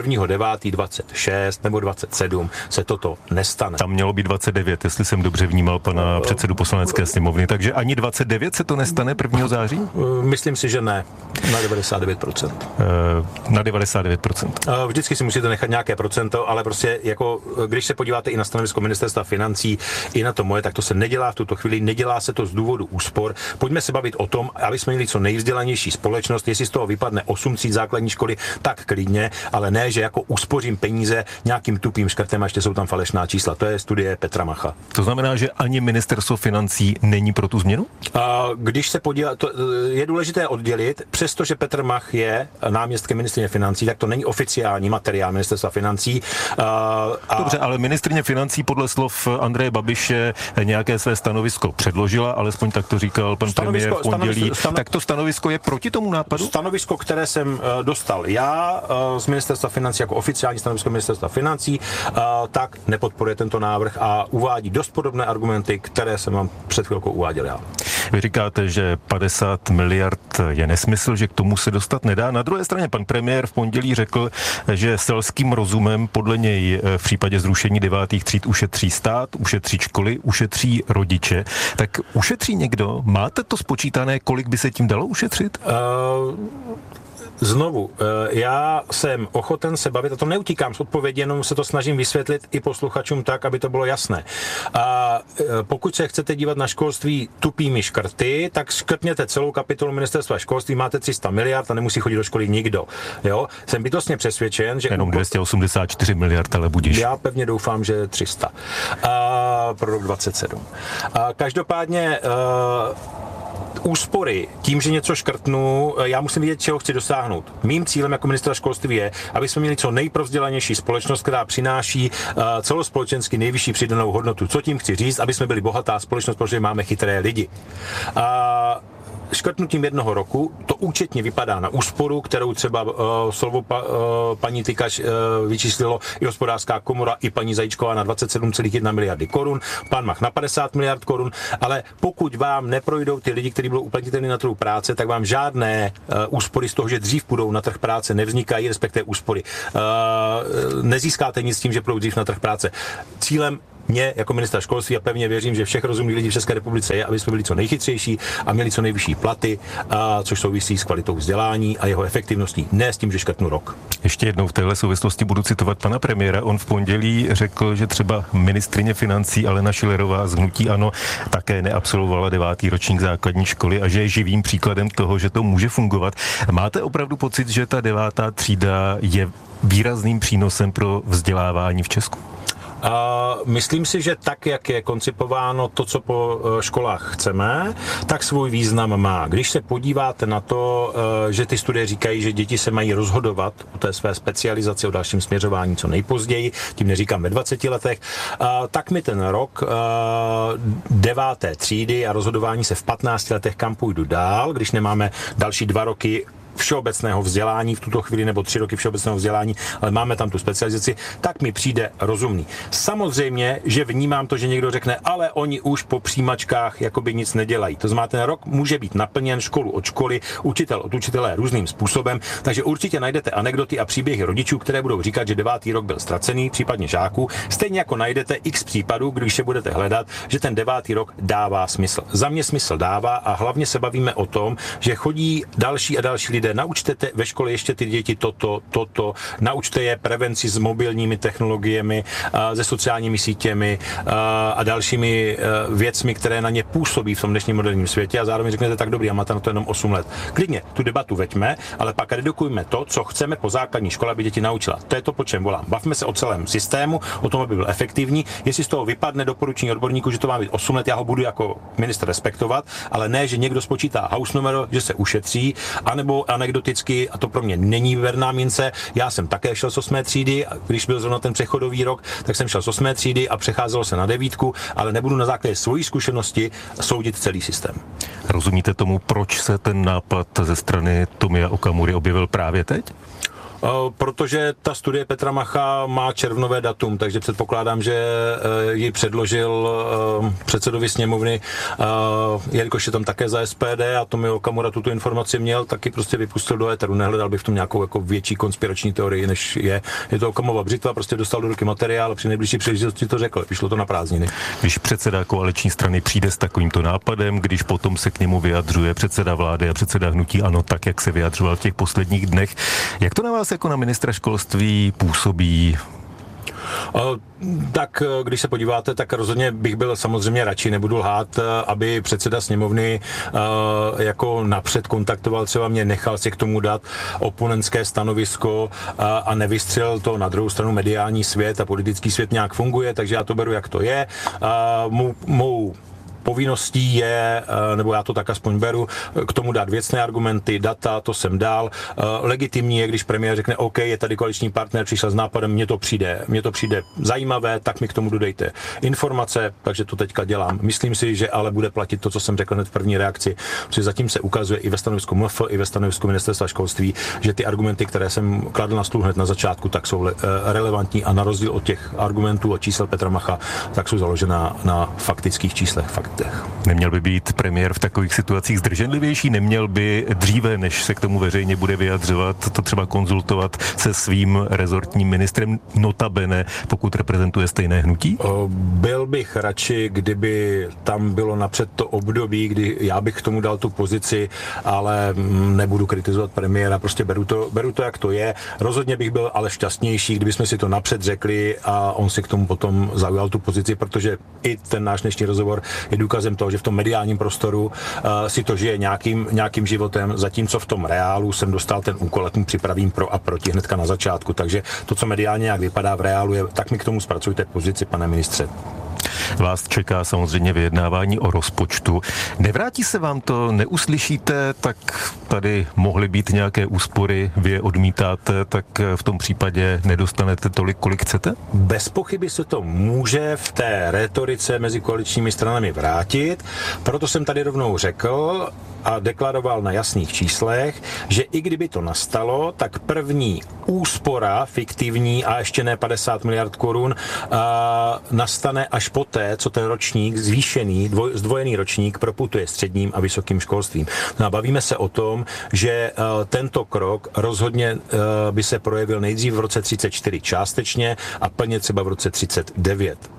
1.9.26 nebo 27 se toto nestane. Tam mělo být 29, jestli jsem dobře vnímal pana předsedu Poslanecké sněmovny, takže ani 29 se to nestane 1. září? Myslím si, že ne. Na 99%. Na 99%. Vždycky si musíte nechat nějaké procento, ale prostě jako, když se podíváte i na stanovisko ministerstva financí, i na to moje, tak to se nedělá v tuto chvíli, nedělá se to z důvodu úspor. Pojďme se bavit o tom, aby jsme měli co nejvzdělanější společnost, jestli z toho vypadne 8 tříd základní školy, tak klidně, ale ne, že jako uspořím peníze nějakým tupým škrtem a ještě jsou tam falešná čísla. To je studie Petra Macha. To znamená, že ani ministerstvo financí není pro tu změnu? Když se podívá, to je důležité oddělit, přestože Petr Mach je náměstkem ministryně financí, tak to není oficiální materiál ministerstva financí. Dobře, ale ministryně financí podle slov Andreje Babiše nějaké své stanovisko předložila, alespoň tak to říkal pan premiér v pondělí. Tak to stanovisko je proti tomu nápadu? Stanovisko, které jsem dostal já z ministerstva financí jako oficiální stanovisko ministerstva financí, tak nepodporuje tento návrh a uvádí dost podobné argumenty, které jsem vám před chvilkou uváděl já. Vy říkáte, že 50 miliard je nesmysl, že k tomu se dostat nedá. Na druhé straně pan premiér v pondělí řekl, že selským rozumem podle něj v případě zrušení 9. tříd ušetří stát, ušetří školy, ušetří rodiče. Tak ušetří někdo? Máte to spočítané, kolik by se tím dalo ušetřit? Znovu, já jsem ochoten se bavit, a to neutíkám z odpovědi, jenom se to snažím vysvětlit i posluchačům tak, aby to bylo jasné. A pokud se chcete dívat na školství tupými škrty, tak škrtněte celou kapitolu ministerstva školství, máte 300 miliard a nemusí chodit do školy nikdo. Jo? Jsem bytostně přesvědčen, že... Jenom 284 miliard, ale budíš. Já pevně doufám, že 300. Pro rok 27. Každopádně úspory, tím, že něco škrtnu, já musím vědět, čeho chci dosáhnout. Mým cílem jako ministra školství je, aby jsme měli co nejprovzdělanější společnost, která přináší celospolečensky nejvyšší přidanou hodnotu. Co tím chci říct? Aby jsme byli bohatá společnost, protože máme chytré lidi. Škrtnutím jednoho roku to účetně vypadá na úsporu, kterou třeba slovo paní Tykaš vyčíslilo i Hospodářská komora, i paní Zajíčková na 27,1 miliardy korun, pan Mach na 50 miliard korun, ale pokud vám neprojdou ty lidi, kteří budou uplatnitelní na trhu práce, tak vám žádné úspory z toho, že dřív půjdou na trh práce, nevznikají, respektive úspory. Nezískáte nic s tím, že půjdou dřív na trh práce. Cílem mě jako ministra školství a pevně věřím, že všech rozumných lidí v České republice je, aby jsme byli co nejchytřejší a měli co nejvyšší platy, což souvisí s kvalitou vzdělání a jeho efektivností, ne s tím, že škrtnu rok. Ještě jednou v téhle souvislosti budu citovat pana premiéra. On v pondělí řekl, že třeba ministryně financí Alena Schillerová z hnutí ANO také neabsolvovala 9. ročník základní školy a že je živým příkladem toho, že to může fungovat. Máte opravdu pocit, že ta 9. třída je výrazným přínosem pro vzdělávání v Česku? Myslím si, že tak, jak je koncipováno to, co po školách chceme, tak svůj význam má. Když se podíváte na to, že ty studie říkají, že děti se mají rozhodovat o té své specializaci, o dalším směřování co nejpozději, tím neříkám ve 20 letech, tak mi ten rok 9. třídy a rozhodování se v 15 letech, kam půjdu dál, když nemáme další 2 roky všeobecného vzdělání v tuto chvíli, nebo 3 roky všeobecného vzdělání, ale máme tam tu specializaci, tak mi přijde rozumný. Samozřejmě, že vnímám to, že někdo řekne, ale oni už po přijímačkách jakoby nic nedělají. To znamená, ten rok může být naplněn školu od školy, učitel od učitele různým způsobem, takže určitě najdete anekdoty a příběhy rodičů, které budou říkat, že 9. rok byl ztracený, případně žáků. Stejně jako najdete x případů, když se budete hledat, že ten 9. rok dává smysl. Za mě smysl dává a hlavně se bavíme o tom, že chodí další a další lidé. Naučte ve škole ještě ty děti toto, naučte je prevenci s mobilními technologiemi, se sociálními sítěmi a dalšími věcmi, které na ně působí v tom dnešním moderním světě a zároveň řeknete tak dobrý, a máte na to jenom 8 let. Klidně tu debatu veďme, ale pak redukujme to, co chceme po základní škole, aby děti naučila. To je to, po čem volám. Bavme se o celém systému, o tom, aby byl efektivní. Jestli z toho vypadne doporučení odborníků, že to má být 8 let, já ho budu jako ministr respektovat, ale ne, že někdo spočítá house numero, že se ušetří, anebo anekdoticky, a to pro mě není verná mince, já jsem také šel z 8. třídy, když byl zrovna ten přechodový rok, tak jsem šel z 8. třídy a přecházelo se na 9, ale nebudu na základě svojí zkušenosti soudit celý systém. Rozumíte tomu, proč se ten nápad ze strany Tomia Okamury objevil právě teď? Protože ta studie Petra Macha má červnové datum, takže předpokládám, že ji předložil předsedovi sněmovny, jelikož je tam také za SPD a Tomio Okamura tuto informaci měl, taky prostě vypustil do éteru. Nehledal bych v tom nějakou jako větší konspirační teorii, než je. Je to Okamova břitva, prostě dostal do ruky materiál a při nejbližší příležitosti to řekl. Vyšlo to na prázdniny. Když předseda koaliční strany přijde s takovýmto nápadem, když potom se k němu vyjadřuje předseda vlády a předseda hnutí ANO, tak jak se vyjadřoval v těch posledních dnech, jak to na vás jako na ministra školství působí? Tak když se podíváte, tak rozhodně bych byl samozřejmě radši, nebudu lhát, aby předseda sněmovny jako napřed kontaktoval, třeba mě nechal si k tomu dát oponentské stanovisko a nevystřelil to. Na druhou stranu mediální svět a politický svět nějak funguje, takže já to beru, jak to je. Mou povinností je, nebo já to tak aspoň beru, k tomu dát věcné argumenty, data, to jsem dal. Legitimní je, když premiér řekne, OK, je tady koaliční partner, přišel s nápadem, mně to přijde zajímavé, tak mi k tomu dodejte informace, takže to teďka dělám. Myslím si, že ale bude platit to, co jsem řekl hned v první reakci, protože zatím se ukazuje i ve stanovisku MF, i ve stanovisku ministerstva školství, že ty argumenty, které jsem kladl na stůl hned na začátku, tak jsou relevantní a na rozdíl od těch argumentů a čísel Petra Macha, tak jsou založena na faktických číslech. aspektech. Neměl by být premiér v takových situacích zdrženlivější? Neměl by dříve, než se k tomu veřejně bude vyjadřovat, to třeba konzultovat se svým rezortním ministrem, notabene, pokud reprezentuje stejné hnutí? Byl bych radši, kdyby tam bylo napřed to období, kdy já bych k tomu dal tu pozici, ale nebudu kritizovat premiéra, prostě beru to, jak to je. Rozhodně bych byl ale šťastnější, kdyby jsme si to napřed řekli a on si k tomu potom zaujal tu pozici, protože i ten náš dnešní rozhovor je důkazem toho, že v tom mediálním prostoru si to žije nějakým životem, zatímco v tom reálu jsem dostal ten úkol, a tím připravím pro a proti hnedka na začátku. Takže to, co mediálně nějak vypadá v reálu, je, tak mi k tomu zpracujte pozici, pane ministře. Vás čeká samozřejmě vyjednávání o rozpočtu. Nevrátí se vám to, neuslyšíte, tak tady mohly být nějaké úspory, vy je odmítáte, tak v tom případě nedostanete tolik, kolik chcete? Bez pochyby se to může v té rétorice mezi koaličními stranami vrátit, proto jsem tady rovnou řekl a deklaroval na jasných číslech, že i kdyby to nastalo, tak první úspora fiktivní a ještě ne 50 miliard korun nastane až poté, co ten ročník zvýšený, zdvojený ročník proputuje středním a vysokým školstvím. No a bavíme se o tom, že tento krok rozhodně by se projevil nejdřív v roce 34 částečně a plně třeba v roce 39.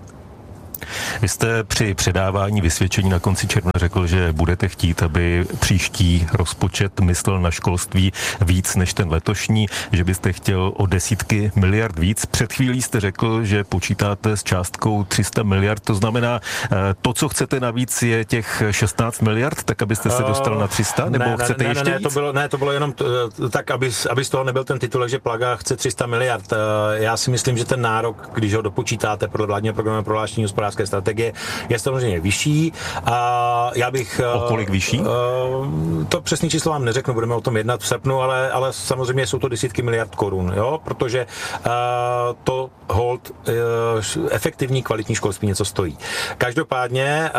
Vy jste při předávání vysvědčení na konci června řekl, že budete chtít, aby příští rozpočet myslel na školství víc než ten letošní, že byste chtěl o desítky miliard víc. Před chvílí jste řekl, že počítáte s částkou 300 miliard, to znamená, to, co chcete navíc, je těch 16 miliard, tak abyste se dostal na 300, nebo chcete ještě víc? To bylo jenom tak, aby z toho nebyl ten titulek, že Plaga chce 300 miliard. Já si myslím, že ten nárok, když ho dopočítáte podle vládního programu prohlášení hospodářské strategie, je samozřejmě vyšší. A já bych... O kolik vyšší? To přesné číslo vám neřeknu, budeme o tom jednat v srpnu, ale samozřejmě jsou to desítky miliard korun, jo? Protože to hold efektivní kvalitní školství něco stojí. Každopádně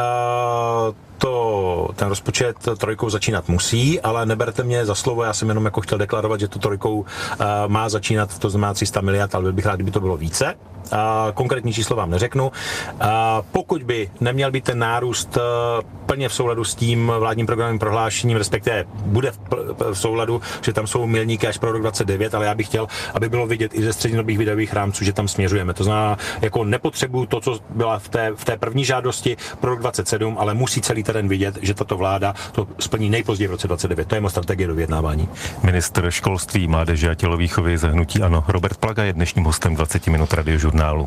ten rozpočet trojkou začínat musí, ale neberte mě za slovo, já jsem jenom jako chtěl deklarovat, že to trojkou má začínat, to znamená 300 miliard, ale bych rád, kdyby to bylo více. Konkrétní číslo vám neřeknu. Pokud by neměl být ten nárůst plně v souladu s tím vládním programovým prohlášením, respektive bude v souladu, že tam jsou milníky až pro rok 29, ale já bych chtěl, aby bylo vidět i ze střednědobých výdajových rámců, že tam směřujeme. To znamená, jako nepotřebuju to, co byla v té první žádosti pro rok 27, ale musí celý terén vidět, že tato vláda to splní nejpozději v roce 29. To je moje strategie do vyjednávání. Ministr školství, mládeže a tělovýchovy za hnutí ANO Robert Plaga je dnešním hostem 20 minut Radiožurnálu.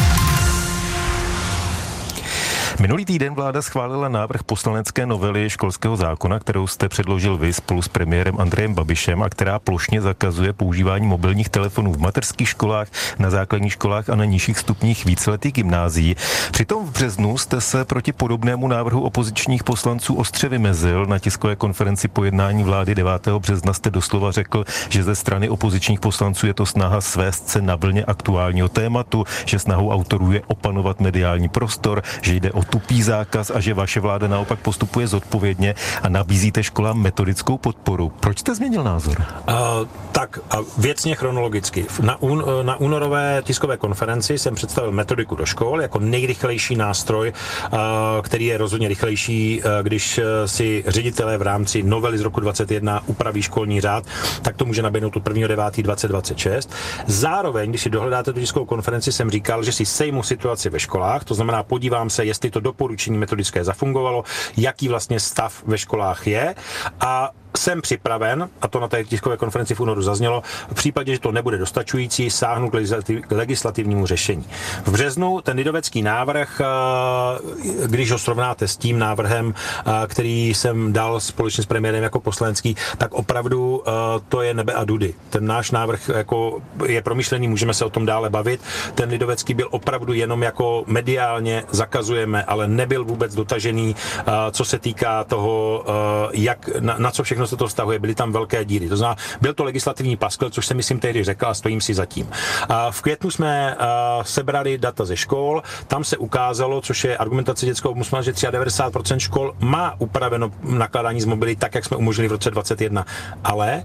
Minulý týden vláda schválila návrh poslanecké novely školského zákona, kterou jste předložil vy spolu s premiérem Andrejem Babišem a která plošně zakazuje používání mobilních telefonů v mateřských školách, na základních školách a na nižších stupních víceletých gymnázií. Přitom v březnu jste se proti podobnému návrhu opozičních poslanců ostře vymezil. Na tiskové konferenci po jednání vlády 9. března jste doslova řekl, že ze strany opozičních poslanců je to snaha svést se na vlně aktuálního tématu, že snahou autorů je opanovat mediální prostor, že jde o tupý zákaz a že vaše vláda naopak postupuje zodpovědně a nabízíte školám metodickou podporu. Proč jste změnil názor? Věcně chronologicky. Na únorové tiskové konferenci jsem představil metodiku do škol jako nejrychlejší nástroj, který je rozhodně rychlejší, když si ředitelé v rámci novely z roku 2021 upraví školní řád, tak to může naběhnout od 1.9.2026. Zároveň, když si dohledáte tu tiskovou konferenci, jsem říkal, že si sejmu situaci ve školách, to znamená podívám se, jestli to doporučení metodické zafungovalo, jaký vlastně stav ve školách je a jsem připraven, a to na té tiskové konferenci v únoru zaznělo, v případě, že to nebude dostačující, sáhnu k legislativnímu řešení. V březnu ten lidovecký návrh, když ho srovnáte s tím návrhem, který jsem dal společně s premiérem jako poslanecký, tak opravdu to je nebe a dudy. Ten náš návrh jako je promyšlený, můžeme se o tom dále bavit. Ten lidovecký byl opravdu jenom jako mediálně zakazujeme, ale nebyl vůbec dotažený, co se týká toho, jak, na co všechno se to vztahuje, byly tam velké díry. To znamená, byl to legislativní paskvil, což jsem myslím tehdy řekl a stojím si za tím. V květnu jsme sebrali data ze škol, tam se ukázalo, což je argumentace dětského ombudsmana, že 93% škol má upraveno nakládání s mobily tak, jak jsme umožnili v roce 2021. Ale v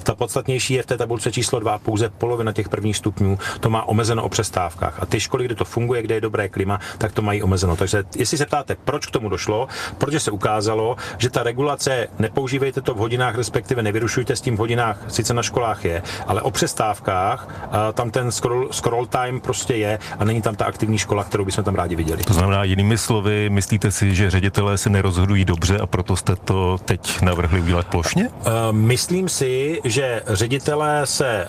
Ta podstatnější je v té tabulce číslo 2, pouze polovina těch prvních stupňů to má omezeno o přestávkách. A ty školy, kde to funguje, kde je dobré klima, tak to mají omezeno. Takže jestli se ptáte, proč k tomu došlo, protože se ukázalo, že ta regulace, nepoužívejte to v hodinách, respektive nevyrušujte s tím v hodinách, sice na školách je, ale o přestávkách tam ten scroll time prostě je a není tam ta aktivní škola, kterou bychom tam rádi viděli. To znamená, jinými slovy, myslíte si, že ředitelé se nerozhodují dobře a proto jste to teď navrhli udělat plošně? Myslím si, že ředitelé se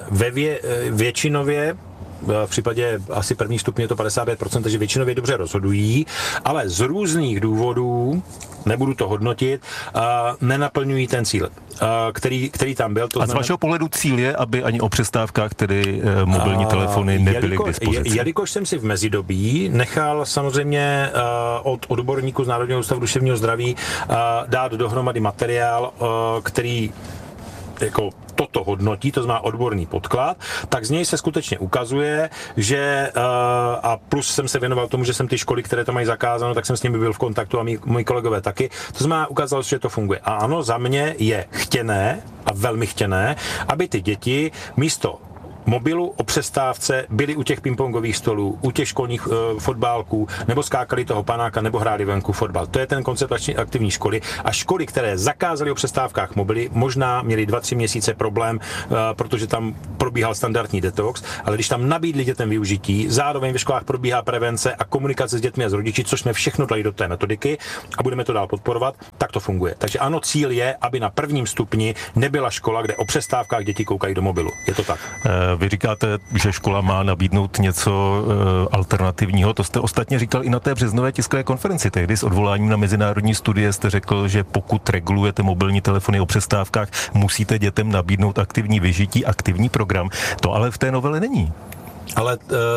většinově v případě asi první stupně je to 55%, takže většinově dobře rozhodují, ale z různých důvodů, nebudu to hodnotit, nenaplňují ten cíl, který tam byl. A z vašeho pohledu cíl je, aby ani o přestávkách tedy mobilní telefony nebyly k dispozici? Jelikož jsem si v mezidobí nechal samozřejmě od odborníků z Národního ústavu duševního zdraví dát dohromady materiál, který jako toto hodnotí, to znamená odborný podklad, tak z něj se skutečně ukazuje, že a plus jsem se věnoval tomu, že jsem ty školy, které to mají zakázáno, tak jsem s nimi byl v kontaktu a moji kolegové taky. To znamená, ukázalo se, že to funguje. A ano, za mě je chtěné a velmi chtěné, aby ty děti místo mobilu o přestávce byli u těch pingpongových stolů, u těch školních fotbálků, nebo skákali toho panáka, nebo hráli venku fotbal. To je ten koncept aktivní školy. A školy, které zakázaly o přestávkách mobily, možná měly 2-3 měsíce problém, protože tam probíhal standardní detox, ale když tam nabídli dětem využití, zároveň ve školách probíhá prevence a komunikace s dětmi a s rodiči, což jsme všechno dali do té metodiky a budeme to dál podporovat, tak to funguje. Takže ano, cíl je, aby na prvním stupni nebyla škola, kde o přestávkách děti koukají do mobilu. Je to tak. Vy říkáte, že škola má nabídnout něco alternativního. To jste ostatně říkal i na té březnové tiskové konferenci. Tehdy s odvoláním na mezinárodní studie jste řekl, že pokud regulujete mobilní telefony o přestávkách, musíte dětem nabídnout aktivní vyžití, aktivní program. To ale v té novele není. Ale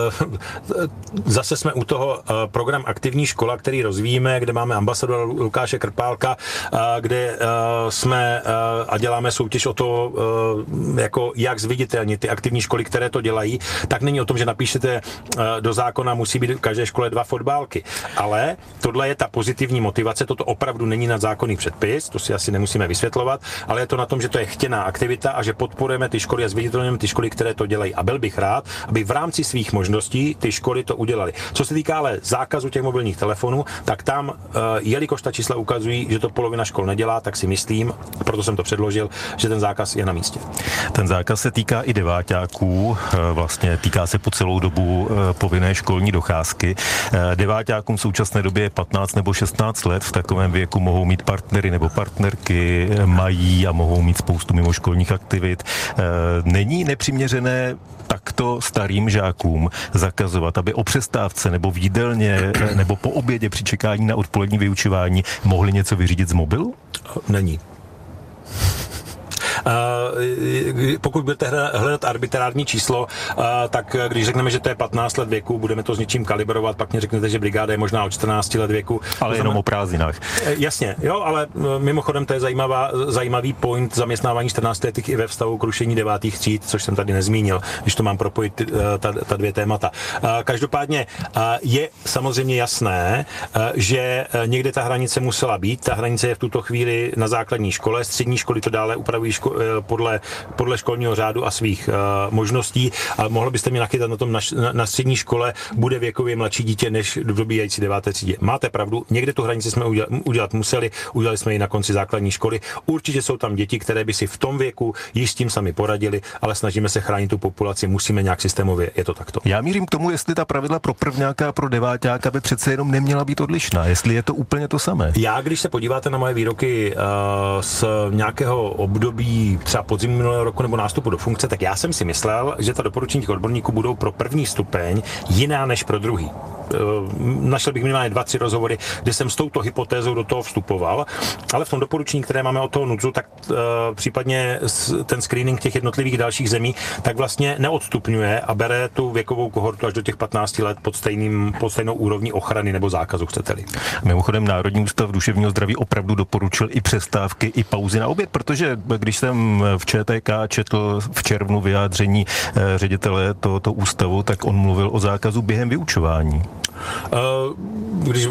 zase jsme u toho program Aktivní škola, který rozvíjíme, kde máme ambasadora Lukáše Krpálka, kde jsme a děláme soutěž o to, jako jak zviditelnit ty aktivní školy, které to dělají, tak není o tom, že napíšete do zákona, musí být v každé škole 2 fotbálky. Ale tohle je ta pozitivní motivace, toto opravdu není nadzákonný předpis, to si asi nemusíme vysvětlovat, ale je to na tom, že to je chtěná aktivita a že podporujeme ty školy a zviditelňujeme ty školy, které to dělají. A byl bych rád, aby v rámci svých možností ty školy to udělaly. Co se týká ale zákazu těch mobilních telefonů, tak tam, jelikož ta čísla ukazují, že to polovina škol nedělá, tak si myslím, proto jsem to předložil, že ten zákaz je na místě. Ten zákaz se týká i deváťáků, vlastně týká se po celou dobu povinné školní docházky. Deváťákům v současné době je 15 nebo 16 let, v takovém věku mohou mít partnery nebo partnerky, mají a mohou mít spoustu mimoškolních aktivit. Není nepřiměřené takto starým žákům zakazovat, aby o přestávce nebo v jídelně nebo po obědě při čekání na odpolední vyučování mohli něco vyřídit z mobilu? Není. Pokud budete hledat arbitrární číslo, tak když řekneme, že to je 15 let věku, budeme to s něčím kalibrovat, pak mě řeknete, že brigáda je možná od 14 let věku. Ale jenom o prázdninách. Jasně, jo, ale mimochodem to je zajímavý point zaměstnávání 14 letých i ve vztahu k rušení 9. tříd, což jsem tady nezmínil, když to mám propojit ta dvě témata. Každopádně je samozřejmě jasné, že někde ta hranice musela být. Ta hranice je v tuto chvíli na základní škole, střední školy to dále upravují podle školního řádu a svých možností. A mohlo byste mě nachytat na tom, na střední škole bude věkově mladší dítě než v dobíhající 9. třídě. Máte pravdu, někde tu hranici jsme udělat museli, udělali jsme ji na konci základní školy. Určitě jsou tam děti, které by si v tom věku již s tím sami poradili, ale snažíme se chránit tu populaci, musíme nějak systémově, je to takto. Já mířím k tomu, jestli ta pravidla pro prvňáka a pro deváťáka by přece jenom neměla být odlišná, jestli je to úplně to samé. Já, když se podíváte na moje výroky z nějakého období třeba podzim minulého roku nebo nástupu do funkce, tak já jsem si myslel, že ta doporučení těch odborníků budou pro první stupeň jiná než pro druhý. Našel bych minimálně 2-3 rozhovory, kde jsem s touto hypotézou do toho vstupoval, ale v tom doporučení, které máme od toho NUDZu, tak případně ten screening těch jednotlivých dalších zemí, tak vlastně neodstupňuje a bere tu věkovou kohortu až do těch 15 let pod stejnou úrovní ochrany nebo zákazu, chcete-li. Mimochodem Národní ústav duševního zdraví opravdu doporučil i přestávky, i pauzy na oběd, protože když jsem v ČTK četl v červnu vyjádření ředitele tohoto ústavu, tak on mluvil o zákazu během vyučování. Když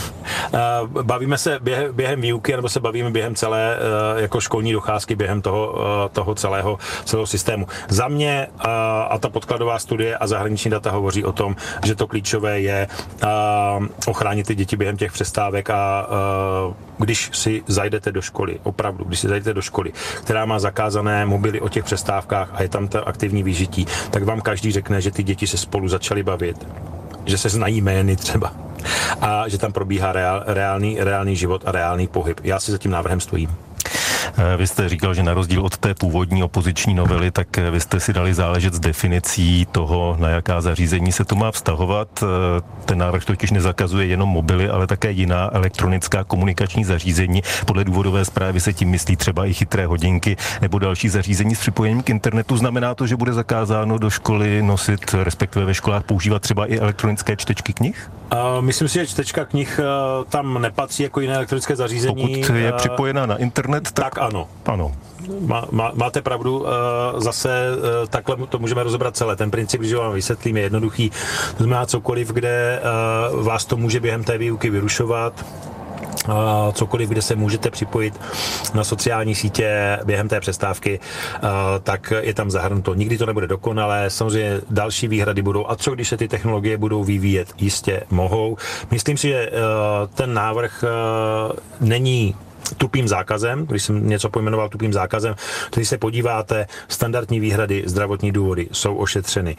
bavíme se během výuky, nebo se bavíme během celé jako školní docházky, během toho celého systému. Za mě a ta podkladová studie a zahraniční data hovoří o tom, že to klíčové je ochránit ty děti během těch přestávek a když si zajdete do školy, opravdu, když si zajdete do školy, která má zakázané mobily o těch přestávkách a je tam to aktivní vyžití, tak vám každý řekne, že ty děti se spolu začaly bavit, že se znají jmény třeba a že tam probíhá reálný život a reálný pohyb. Já si za tím návrhem stojím. Vy jste říkal, že na rozdíl od té původní opoziční novely, tak vy jste si dali záležet s definicí toho, na jaká zařízení se to má vztahovat. Ten návrh totiž nezakazuje jenom mobily, ale také jiná elektronická komunikační zařízení. Podle důvodové zprávy se tím myslí třeba i chytré hodinky nebo další zařízení s připojením k internetu. Znamená to, že bude zakázáno do školy nosit, respektive ve školách používat třeba i elektronické čtečky knih? Myslím si, že čtečka knih tam nepatří jako jiné elektronické zařízení. Pokud je připojená na internet, tak ano. Ano. Máte pravdu, zase takhle to můžeme rozebrat celé. Ten princip, když vám vysvětlím, je jednoduchý. To znamená cokoliv, kde vás to může během té výuky vyrušovat, cokoliv, kde se můžete připojit na sociální sítě během té přestávky, tak je tam zahrnuto. Nikdy to nebude dokonalé, samozřejmě další výhrady budou. A co když se ty technologie budou vyvíjet? Jistě mohou. Myslím si, že ten návrh není tupým zákazem, když jsem něco pojmenoval tupým zákazem, když se podíváte, standardní výhrady, zdravotní důvody jsou ošetřeny.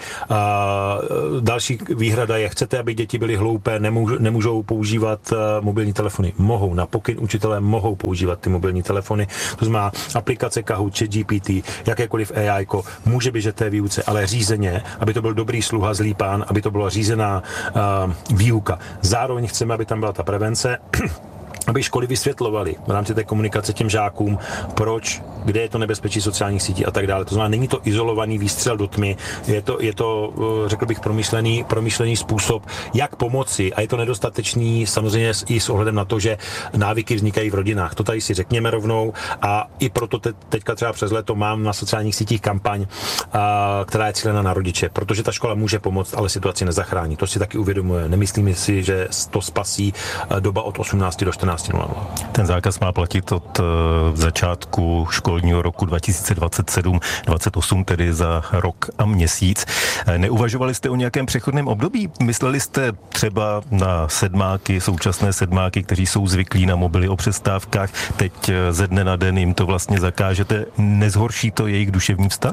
Další výhrada je, chcete, aby děti byly hloupé, nemůžou používat mobilní telefony. Mohou, na pokyn učitelé mohou používat ty mobilní telefony. To znamená aplikace Kahoot, ChatGPT, jakékoliv AI, může běžet té výuce, ale řízeně, aby to byl dobrý sluha, zlý pán, aby to byla řízená výuka. Zároveň chceme, aby tam byla ta prevence, aby školy vysvětlovaly v rámci té komunikace těm žákům, proč, kde je to nebezpečí sociálních sítí a tak dále. To znamená, není to izolovaný výstřel do tmy, je to řekl bych, promyšlený způsob, jak pomoci, a je to nedostatečný samozřejmě i s ohledem na to, že návyky vznikají v rodinách. To tady si řekněme rovnou a i proto teďka třeba přes léto mám na sociálních sítích kampaň, která je cílena na rodiče, protože ta škola může pomoct, ale situaci nezachrání. To si taky uvědomuje. Nemyslím si, že to spasí doba od 18 do 14. Ten zákaz má platit od začátku školního roku 2027-28, tedy za rok a měsíc. Neuvažovali jste o nějakém přechodném období? Mysleli jste třeba na současné sedmáky, kteří jsou zvyklí na mobily o přestávkách, teď ze dne na den jim to vlastně zakážete? Nezhorší to jejich duševní stav?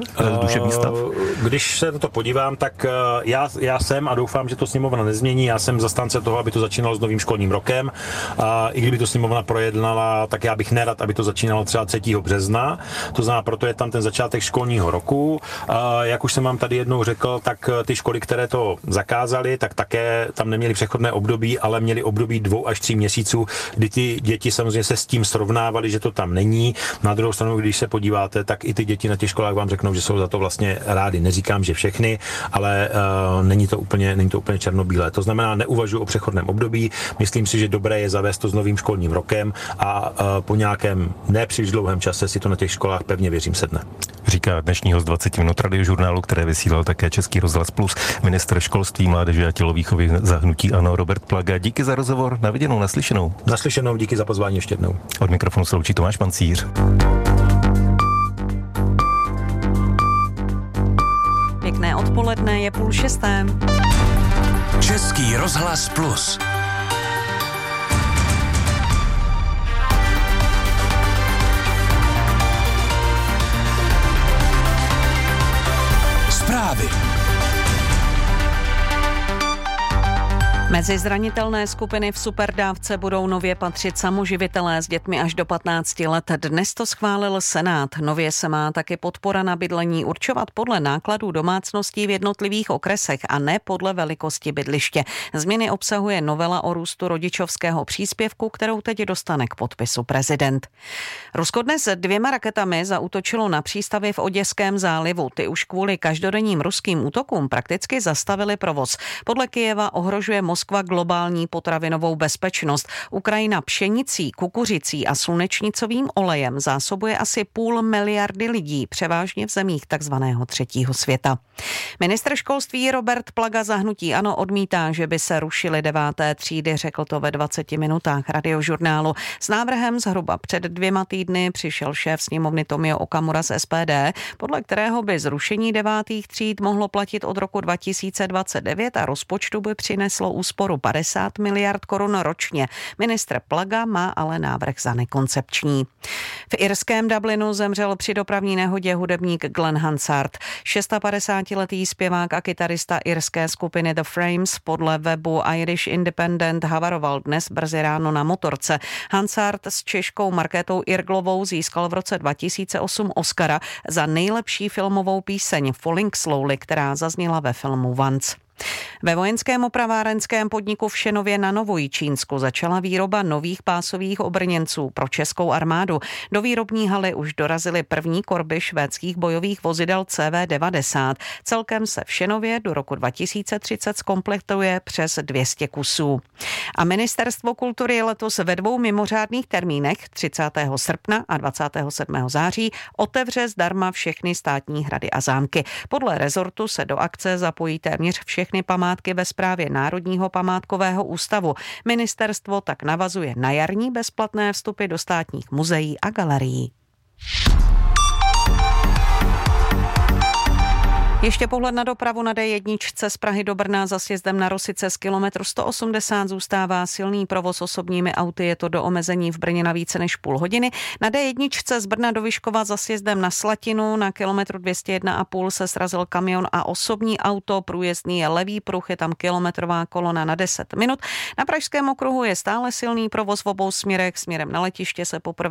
Když se na to podívám, tak já jsem, a doufám, že to sněmovna nezmění, já jsem zastánce toho, aby to začínalo s novým školním rokem. I kdyby to sněmovna projednala, tak já bych nerad, aby to začínalo třeba 3. března. To znamená, proto je tam ten začátek školního roku. Jak už jsem vám tady jednou řekl, tak ty školy, které to zakázaly, tak také tam neměly přechodné období, ale měly období 2 až 3 měsíců, kdy ty děti samozřejmě se s tím srovnávaly, že to tam není. Na druhou stranu, když se podíváte, tak i ty děti na těch školách vám řeknou, že jsou za to vlastně rádi. Neříkám, že všechny, ale není to úplně černobílé. To znamená, neuvažuji o přechodném období. Myslím si, že dobré je zavést to s novým školním rokem a po nějakém nepříliš dlouhém čase si to na těch školách, pevně věřím, sedne. Říká dnešní host 20 minut radiožurnálu, které vysílal také Český rozhlas Plus, ministr školství, mládeže a tělovýchovy za hnutí ANO Robert Plaga. Díky za rozhovor, na viděnou, naslyšenou. Naslyšenou, díky za pozvání ještě jednou. Od mikrofonu se loučí Tomáš Pancíř. Pěkné odpoledne, je 5:30. Český rozhlas Plus. Zprávy. Mezi zranitelné skupiny v superdávce budou nově patřit samoživitelé s dětmi až do 15 let. Dnes to schválil Senát. Nově se má taky podpora na bydlení určovat podle nákladů domácností v jednotlivých okresech a ne podle velikosti bydliště. Změny obsahuje novela o růstu rodičovského příspěvku, kterou teď dostane k podpisu prezident. Rusko dnes 2 raketami zaútočilo na přístavy v Oděském zálivu. Ty už kvůli každodenním ruským útokům prakticky zastavili provoz. Podle Kyjeva ohrožuje Moskva Moskva globální potravinovou bezpečnost. Ukrajina pšenicí, kukuřicí a slunečnicovým olejem zásobuje asi 500 miliardy lidí, převážně v zemích takzvaného třetího světa. Ministr školství Robert Plaga za hnutí ANO odmítá, že by se rušily 9. třídy, řekl to ve 20 minutách Radiožurnálu. S návrhem zhruba před 2 týdny přišel šéf sněmovny Tomio Okamura z SPD, podle kterého by zrušení 9. tříd mohlo platit od roku 2029 a rozpočtu by přineslo úsporu 50 miliard korun ročně. Ministr Plaga má ale návrh za nekoncepční. V irském Dublinu zemřel při dopravní nehodě hudebník Glenn Hansard. 56letý zpěvák a kytarista irské skupiny The Frames podle webu Irish Independent havaroval dnes brzy ráno na motorce. Hansard s Češkou Markétou Irglovou získal v roce 2008 Oscara za nejlepší filmovou píseň Falling Slowly, která zazněla ve filmu Once. Ve vojenském opravárenském podniku v Šenově na Novojičínsku začala výroba nových pásových obrněnců pro českou armádu. Do výrobní haly už dorazily první korby švédských bojových vozidel CV-90. Celkem se v Šenově do roku 2030 zkompletuje přes 200 kusů. A Ministerstvo kultury letos ve 2 mimořádných termínech 30. srpna a 27. září otevře zdarma všechny státní hrady a zámky. Podle rezortu se do akce zapojí téměř všechny památky ve správě Národního památkového ústavu. Ministerstvo tak navazuje na jarní bezplatné vstupy do státních muzeí a galerií. Ještě pohled na dopravu na D1 z Prahy do Brna za sjezdem na Rosice z kilometru 180 zůstává silný provoz osobními auty, je to do omezení v Brně na více než půl hodiny. Na D1 z Brna do Vyškova za sjezdem na Slatinu na kilometru 201,5 se srazil kamion a osobní auto, průjezdný je levý pruh, je tam kilometrová kolona na 10 minut. Na Pražském okruhu je stále silný provoz v obou směrech, směrem na letiště se poprvé